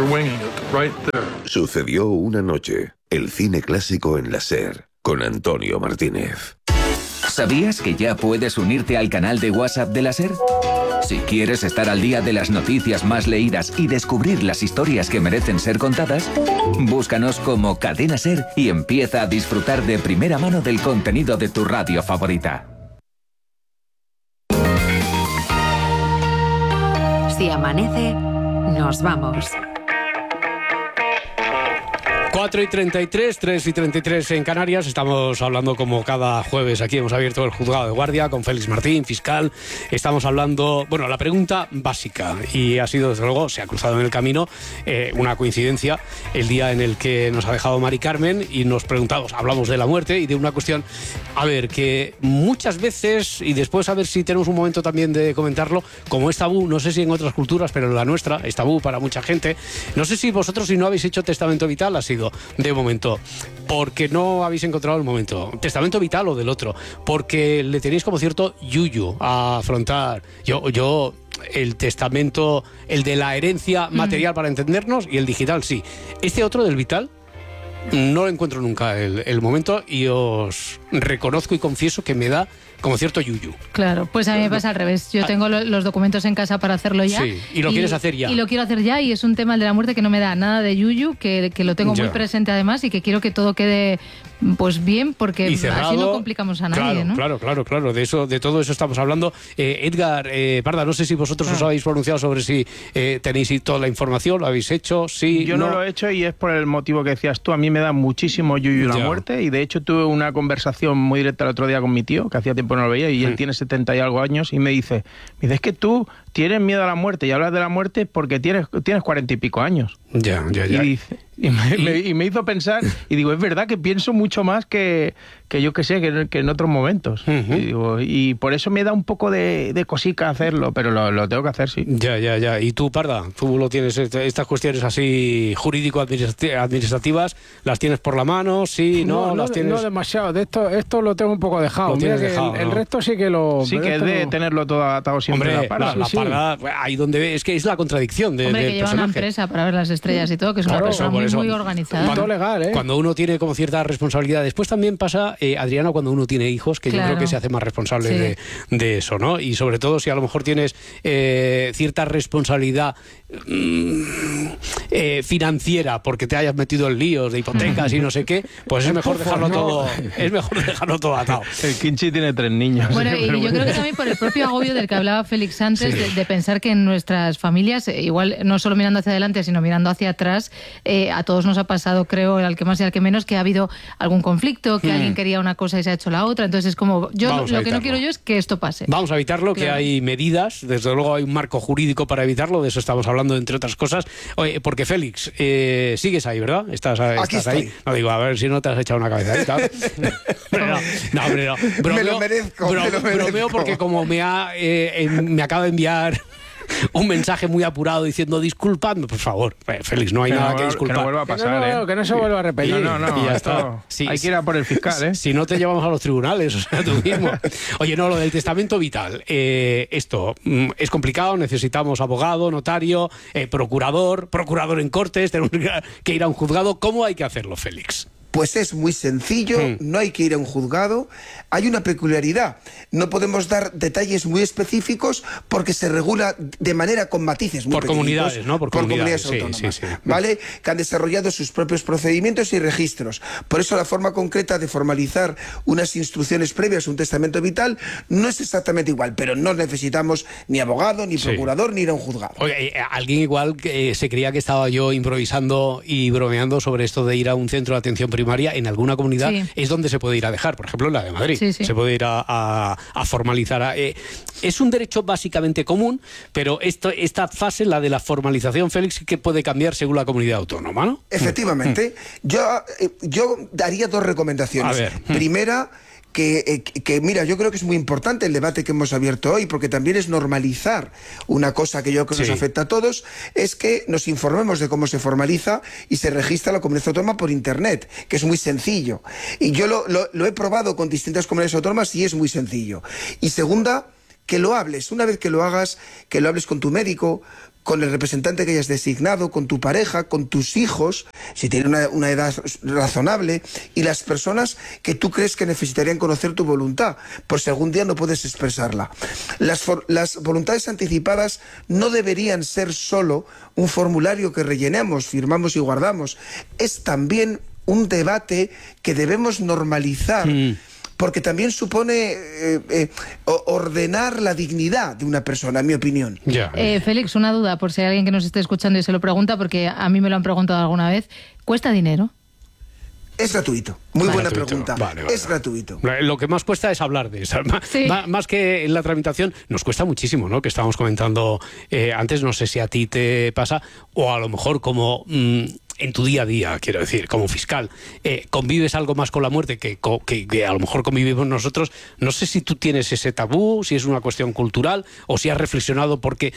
Sucedió una noche. El cine clásico en la SER, con Antonio Martínez. ¿Sabías que ya puedes unirte al canal de WhatsApp de la SER? Si quieres estar al día de las noticias más leídas y descubrir las historias que merecen ser contadas, búscanos como Cadena SER y empieza a disfrutar de primera mano del contenido de tu radio favorita. Si amanece, nos vamos. 4:33, 3:33 en Canarias. Estamos hablando como cada jueves. Aquí hemos abierto el juzgado de guardia con Félix Martín, fiscal. Estamos hablando, bueno, la pregunta básica, y ha sido, desde luego, se ha cruzado en el camino una coincidencia, el día en el que nos ha dejado Mari Carmen y nos preguntamos, hablamos de la muerte y de una cuestión, a ver, que muchas veces, y después a ver si tenemos un momento también de comentarlo, como es tabú, no sé si en otras culturas, pero en la nuestra es tabú para mucha gente. No sé si vosotros, si no habéis hecho testamento vital, ha sido de momento porque no habéis encontrado el momento, testamento vital o del otro, porque le tenéis como cierto yuyu a afrontar. Yo el testamento, el de la herencia material para entendernos, y el digital sí. Este otro del vital no encuentro nunca el momento, y os reconozco y confieso que me da como cierto yuyu. Claro, pues a mí me pasa al revés. Yo tengo los documentos en casa para hacerlo ya. Sí, y lo quieres hacer ya. Y lo quiero hacer ya, y es un tema, el de la muerte, que no me da nada de yuyu, que lo tengo muy presente además, y que quiero que todo quede pues bien, porque así no complicamos a nadie, claro, ¿no? Claro, de todo eso estamos hablando. Edgar, Parda, no sé si vosotros os habéis pronunciado sobre si tenéis toda la información, lo habéis hecho, sí, Yo no lo he hecho, y es por el motivo que decías tú. A mí me da muchísimo yuyu la muerte, y de hecho tuve una conversación muy directa el otro día con mi tío, que hacía tiempo no lo veía, y él tiene 70 y algo años, y me dice, es que tú tienes miedo a la muerte y hablas de la muerte porque tienes 40 y pico años. Ya. Y me hizo pensar, y digo, es verdad que pienso mucho más que yo que sé, que en otros momentos. Y por eso me da un poco de cosica hacerlo, pero lo tengo que hacer, sí. Ya. ¿Y tú, Parda? ¿Tú lo tienes, estas cuestiones así jurídico-administrativas, las tienes por la mano? ¿Sí? ¿No? ¿Las tienes? No demasiado. De esto lo tengo un poco dejado. Mira que el resto sí que lo... Sí, que es de tenerlo todo atado siempre. Hombre, la Parda, ahí donde es que es la contradicción del que lleva personaje. Una empresa para ver las estrellas y todo, que es una persona muy organizada. Todo legal, Cuando uno tiene como cierta responsabilidad. Después también pasa, Adriana, cuando uno tiene hijos, que yo creo que se hace más responsable de eso, ¿no? Y sobre todo si a lo mejor tienes cierta responsabilidad financiera porque te hayas metido en líos de hipotecas y no sé qué, pues es mejor dejarlo todo atado. El Kinchi tiene 3 niños. Bueno, y yo creo que también por el propio agobio del que hablaba Félix antes, de pensar que en nuestras familias, igual no solo mirando hacia adelante, sino mirando hacia atrás, a todos nos ha pasado, creo, al que más y al que menos, que ha habido algún conflicto, que alguien quería una cosa y se ha hecho la otra. Entonces es como, lo que no quiero yo es que esto pase. Vamos a evitarlo, que hay medidas, desde luego hay un marco jurídico para evitarlo, de eso estamos hablando, entre otras cosas. Oye, porque Félix, sigues ahí, ¿verdad? Estás ahí. No digo, a ver si no te has echado una cabezadita. No. Bromeo, me lo merezco. Bromeo porque como me acaba de enviar un mensaje muy apurado diciendo disculpadme, por favor, Félix, no hay nada que disculpar. Que no vuelva a pasar, que no se vuelva a repetir. No, y ya está. Hay que ir a por el fiscal, ¿eh? Si no te llevamos a los tribunales, o sea, tú mismo. Oye, no, lo del testamento vital, esto es complicado, necesitamos abogado, notario, procurador en cortes, tenemos que ir a un juzgado. ¿Cómo hay que hacerlo, Félix? Pues es muy sencillo, no hay que ir a un juzgado. Hay una peculiaridad, no podemos dar detalles muy específicos porque se regula de manera con matices muy pequeñitos. Comunidades, ¿no? Por comunidades autónomas, sí. ¿Vale? Que han desarrollado sus propios procedimientos y registros. Por eso la forma concreta de formalizar unas instrucciones previas a un testamento vital no es exactamente igual, pero no necesitamos ni abogado, ni procurador, ni ir a un juzgado. Oye, alguien igual se creía que estaba yo improvisando y bromeando sobre esto de ir a un centro de atención primaria. En alguna comunidad es donde se puede ir a dejar, por ejemplo en la de Madrid. Se puede ir a formalizar. Es un derecho básicamente común, pero esta fase, la de la formalización, Félix, que puede cambiar según la comunidad autónoma, ¿no? Efectivamente. Yo daría dos recomendaciones. A ver. Primera, que mira, yo creo que es muy importante el debate que hemos abierto hoy, porque también es normalizar una cosa que yo creo que nos afecta a todos, es que nos informemos de cómo se formaliza y se registra la comunidad autónoma por internet, que es muy sencillo. Y yo lo he probado con distintas comunidades autónomas y es muy sencillo. Y segunda, que lo hables. Una vez que lo hagas, que lo hables con tu médico, con el representante que hayas designado, con tu pareja, con tus hijos, si tienen una edad razonable, y las personas que tú crees que necesitarían conocer tu voluntad, por si algún día no puedes expresarla. Las voluntades anticipadas no deberían ser solo un formulario que rellenamos, firmamos y guardamos. Es también un debate que debemos normalizar, porque también supone ordenar la dignidad de una persona, en mi opinión. Félix, una duda, por si hay alguien que nos esté escuchando y se lo pregunta, porque a mí me lo han preguntado alguna vez. ¿Cuesta dinero? Es gratuito. Muy buena pregunta. Es gratuito. Lo que más cuesta es hablar de eso. Más que la tramitación, nos cuesta muchísimo, ¿no? Que estábamos comentando antes, no sé si a ti te pasa, o a lo mejor como en tu día a día, quiero decir, como fiscal, convives algo más con la muerte que a lo mejor convivimos nosotros. No sé si tú tienes ese tabú, si es una cuestión cultural, o si has reflexionado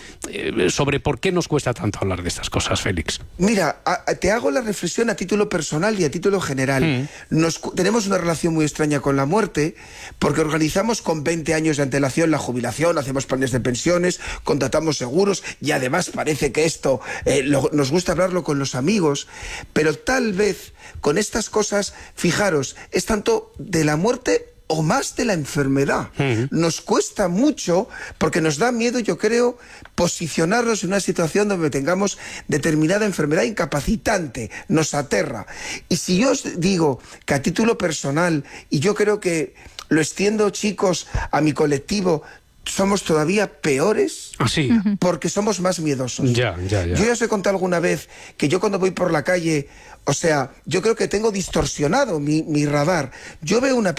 sobre por qué nos cuesta tanto hablar de estas cosas, Félix. Mira, te hago la reflexión a título personal y a título general. Tenemos una relación muy extraña con la muerte, porque organizamos con 20 años de antelación la jubilación, hacemos planes de pensiones, contratamos seguros, y además parece que esto nos gusta hablarlo con los amigos. Pero tal vez con estas cosas, fijaros, es tanto de la muerte o más de la enfermedad. Nos cuesta mucho porque nos da miedo, yo creo, posicionarnos en una situación donde tengamos determinada enfermedad incapacitante, nos aterra. Y si yo os digo que a título personal, y yo creo que lo extiendo, chicos, a mi colectivo, somos todavía peores porque somos más miedosos. Yo ya os he contado alguna vez que yo cuando voy por la calle, o sea, yo creo que tengo distorsionado mi radar. Yo veo una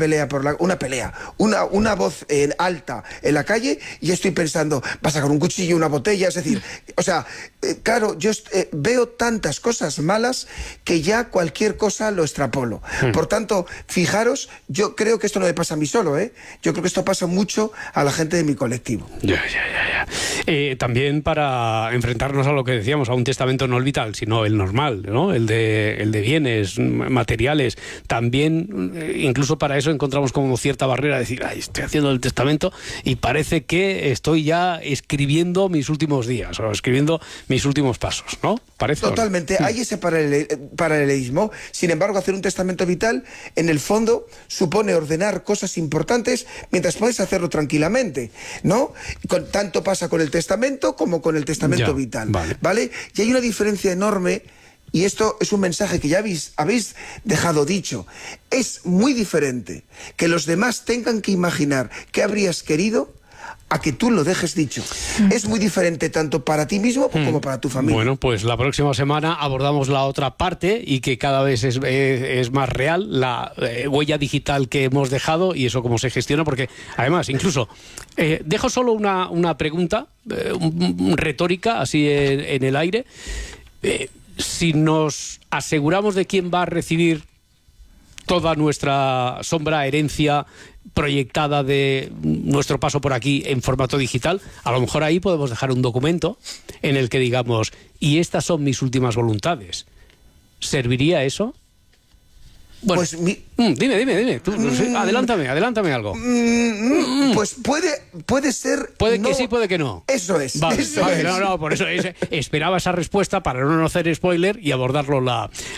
voz alta en la calle y estoy pensando, va a sacar un cuchillo, una botella, es decir, o sea, claro, yo veo tantas cosas malas que ya cualquier cosa lo extrapolo. Por tanto, fijaros, yo creo que esto no me pasa a mí solo, yo creo que esto pasa mucho a la gente de mi colectivo. También para enfrentarnos a lo que decíamos, a un testamento no el vital, sino el normal, ¿no? El de bienes materiales. También, incluso para eso encontramos como cierta barrera de decir, estoy haciendo el testamento y parece que estoy ya escribiendo mis últimos días o escribiendo mis últimos pasos, ¿no? ¿Parece? Totalmente. Hay ese paralelismo. Sin embargo, hacer un testamento vital, en el fondo, supone ordenar cosas importantes mientras puedes hacerlo tranquilamente, ¿no? Tanto pasa con el testamento como con el testamento vital, ¿vale? Y hay una diferencia enorme, y esto es un mensaje que ya habéis dejado dicho. Es muy diferente que los demás tengan que imaginar qué habrías querido a que tú lo dejes dicho. Es muy diferente tanto para ti mismo como para tu familia. Bueno, pues la próxima semana abordamos la otra parte y que cada vez es más real la huella digital que hemos dejado y eso cómo se gestiona, porque además, incluso, dejo solo una pregunta retórica, así en el aire. Si nos aseguramos de quién va a recibir toda nuestra sombra, herencia proyectada de nuestro paso por aquí en formato digital, a lo mejor ahí podemos dejar un documento en el que digamos, y estas son mis últimas voluntades. ¿Serviría eso? Bueno, pues dime. Tú, adelántame algo. Pues puede ser. Puede que sí, puede que no. Eso es. Vale, por eso esperaba esa respuesta para no hacer spoiler y abordarlo la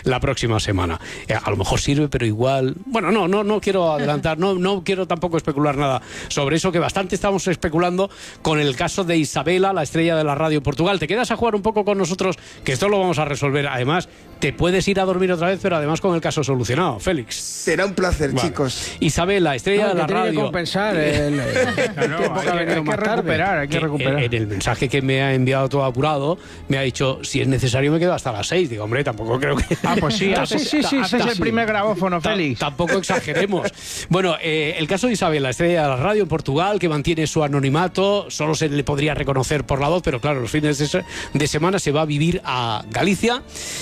la próxima semana. A lo mejor sirve, pero igual... Bueno, no quiero adelantar, no quiero tampoco especular nada sobre eso, que bastante estamos especulando con el caso de Isabela, la estrella de la radio en Portugal. ¿Te quedas a jugar un poco con nosotros? Que esto lo vamos a resolver. Además, te puedes ir a dormir otra vez, pero además con el caso solucionado, Félix. Será un placer, chicos. Isabela, estrella de la radio. Hay que compensar el tiempo que ha venido más tarde. Hay que recuperar. En el mensaje que me ha enviado todo apurado, me ha dicho, si es necesario me quedo hasta las 6. Digo, hombre, tampoco creo que... Pues sí, haces el primer grabófono, Félix. Tampoco exageremos. Bueno, el caso de Isabela, estrella de la radio en Portugal, que mantiene su anonimato, solo se le podría reconocer por la voz, pero claro, los fines de semana se va a vivir a Galicia.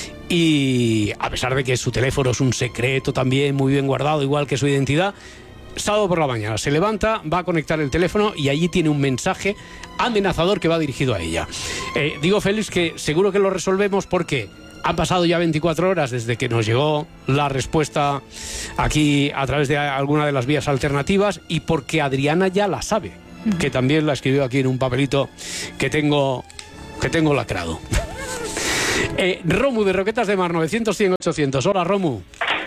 Y a pesar de que su teléfono es un secreto también muy bien guardado, igual que su identidad, sábado por la mañana se levanta, va a conectar el teléfono y allí tiene un mensaje amenazador que va dirigido a ella. Digo, Félix, que seguro que lo resolvemos porque han pasado ya 24 horas desde que nos llegó la respuesta aquí a través de alguna de las vías alternativas y porque Adriana ya la sabe, que también la escribió aquí en un papelito que tengo lacrado. Romu de Roquetas de Mar, 900-100-800. Hola, Romu.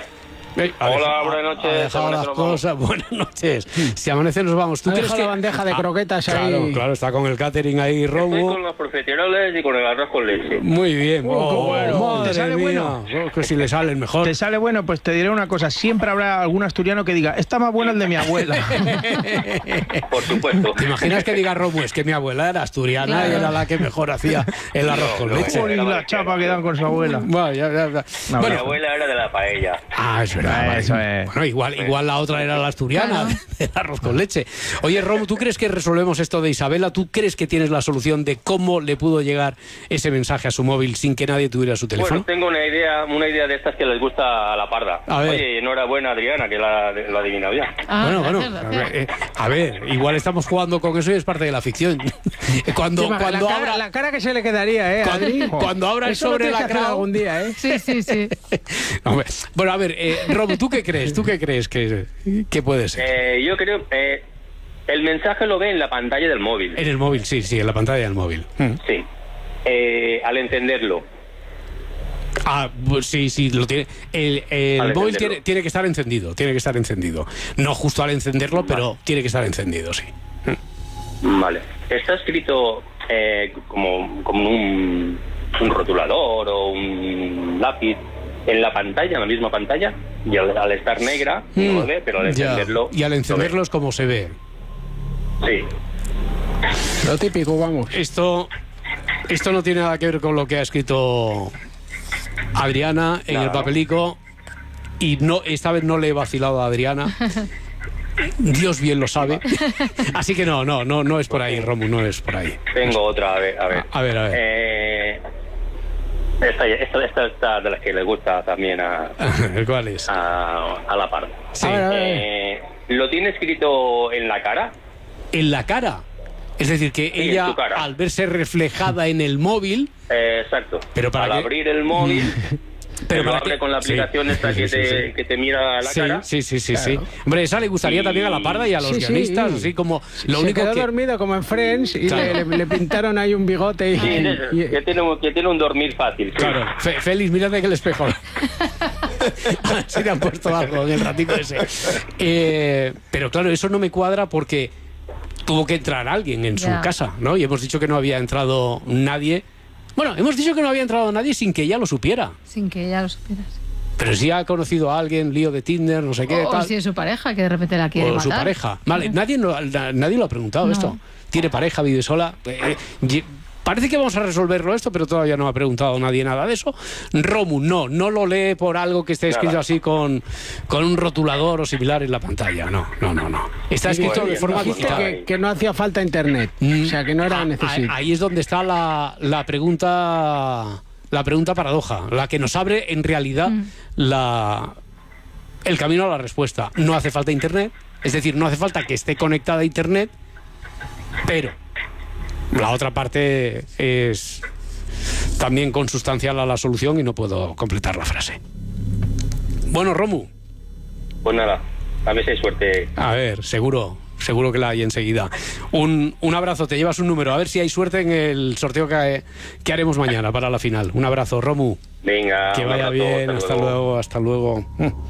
Hola, buenas noches. Las cosas. Buenas noches. Si amanece nos vamos. ¿Tú crees que la bandeja de croquetas ahí? Claro, está con el catering ahí, Romu. Estoy con los profesionales y con el arroz con leche. Muy bien. Qué bueno. ¿Te sale bueno? Que si le sale el mejor. ¿Te sale bueno? Pues te diré una cosa. Siempre habrá algún asturiano que diga, está más bueno el de mi abuela. Por supuesto. ¿Te imaginas que diga Romu? Es que mi abuela era asturiana y era la que mejor hacía el arroz con leche. Y la chapa que dan con su abuela. Bueno, mi abuela era de la paella. Es verdad. Eso es. Bueno, igual la otra era la asturiana, del arroz con leche. Oye, Romu, ¿tú crees que resolvemos esto de Isabela? ¿Tú crees que tienes la solución de cómo le pudo llegar ese mensaje a su móvil sin que nadie tuviera su teléfono? Bueno, tengo una idea de estas que les gusta a la parda. Oye, enhorabuena, Adriana, que lo ha adivinado ya. Bueno. A ver, igual estamos jugando con eso y es parte de la ficción. Cuando abra la cara que se le quedaría, Adri. Cuando abra el sobre lacrado algún día, Sí. Bueno, a ver, Romu, ¿tú qué crees? ¿Tú qué crees que puede ser? Yo creo el mensaje lo ve en la pantalla del móvil. En el móvil, sí, en la pantalla del móvil. Sí. Al encenderlo. Pues sí, lo tiene. El móvil tiene que estar encendido. No justo al encenderlo, pero tiene que estar encendido, sí. Vale. Está escrito como un rotulador o un lápiz en la pantalla, en la misma pantalla, y al estar negra no lo ve, pero al encenderlo... Y al encenderlo es como se ve. Sí. Lo típico, vamos. Esto no tiene nada que ver con lo que ha escrito Adriana en el papelico, y esta vez no le he vacilado a Adriana. Dios bien lo sabe. Así que no es por ahí, Romu, no es por ahí. Tengo otra, a ver. Esta de las que le gusta también a... ¿Cuál es? A la par. Sí. ¿Lo tiene escrito en la cara? ¿En la cara? Es decir, que ella, al verse reflejada en el móvil... exacto. Pero al abrir el móvil... Pero lo abre con la aplicación esta que te mira la cara. Sí. Claro. Hombre, esa le gustaría también a la parda y a los guionistas, así como... Lo único quedó dormido como en Friends y le pintaron ahí un bigote. Que tiene un dormir fácil. Claro. Félix, mírate que el espejo. Se le han puesto algo en el ratito ese. Pero claro, eso no me cuadra porque tuvo que entrar alguien en su casa, ¿no? Y hemos dicho que no había entrado nadie. Bueno, hemos dicho que no había entrado nadie sin que ella lo supiera. Sin que ella lo supiera. Pero si ha conocido a alguien, lío de Tinder, no sé qué, tal. O si es su pareja, que de repente la quiere matar. O su pareja. Vale, nadie lo ha preguntado esto. ¿Tiene pareja, vive sola? Parece que vamos a resolverlo esto, pero todavía no ha preguntado nadie nada de eso. Romu, no lo lee por algo que esté escrito así con un rotulador o similar en la pantalla. No. Está escrito de forma digital. Que no hacía falta internet, o sea, que no era necesario. Ahí es donde está la pregunta paradoja, la que nos abre en realidad el camino a la respuesta. No hace falta internet, es decir, no hace falta que esté conectada a internet, pero la otra parte es también consustancial a la solución y no puedo completar la frase. Bueno, Romu. Pues nada, a ver si hay suerte. A ver, seguro. Seguro que la hay enseguida. Un abrazo, te llevas un número. A ver si hay suerte en el sorteo que haremos mañana para la final. Un abrazo, Romu. Venga, que vaya bien, hasta luego.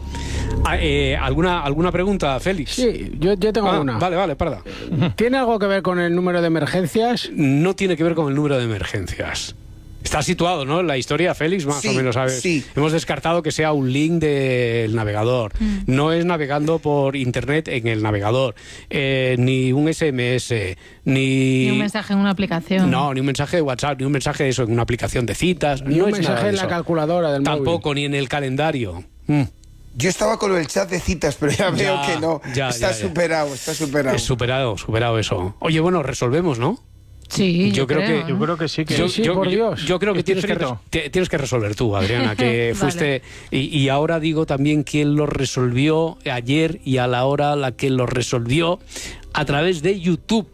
¿Alguna pregunta, Félix? Sí, yo tengo una. Vale, parda. ¿Tiene algo que ver con el número de emergencias? No tiene que ver con el número de emergencias. Está situado, ¿no? La historia, Félix, más o menos, ¿sabes? Sí. Hemos descartado que sea un link del navegador. No es navegando por internet en el navegador. Ni un SMS, ni un mensaje en una aplicación. No, ni un mensaje de WhatsApp, ni un mensaje de eso en una aplicación de citas. Ni un mensaje en la calculadora del móvil. Tampoco, ni en el calendario. Yo estaba con el chat de citas, pero ya veo que no. Está superado. Es superado eso. Oye, bueno, resolvemos, ¿no? Sí, yo creo que sí. Por Dios. Yo creo que tienes que resolver tú, Adriana, que fuiste... Y ahora digo también quién lo resolvió ayer y a la hora la que lo resolvió a través de YouTube.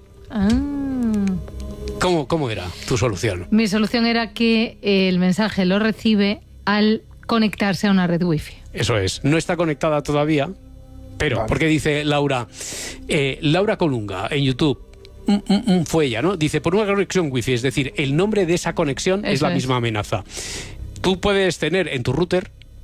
¿Cómo era tu solución? Mi solución era que el mensaje lo recibe al conectarse a una red wifi. Eso es. No está conectada todavía, pero porque dice Laura Colunga en YouTube. Fue ella, ¿no? Dice, por una conexión wifi, es decir, el nombre de esa conexión es la misma amenaza. Tú puedes tener en tu router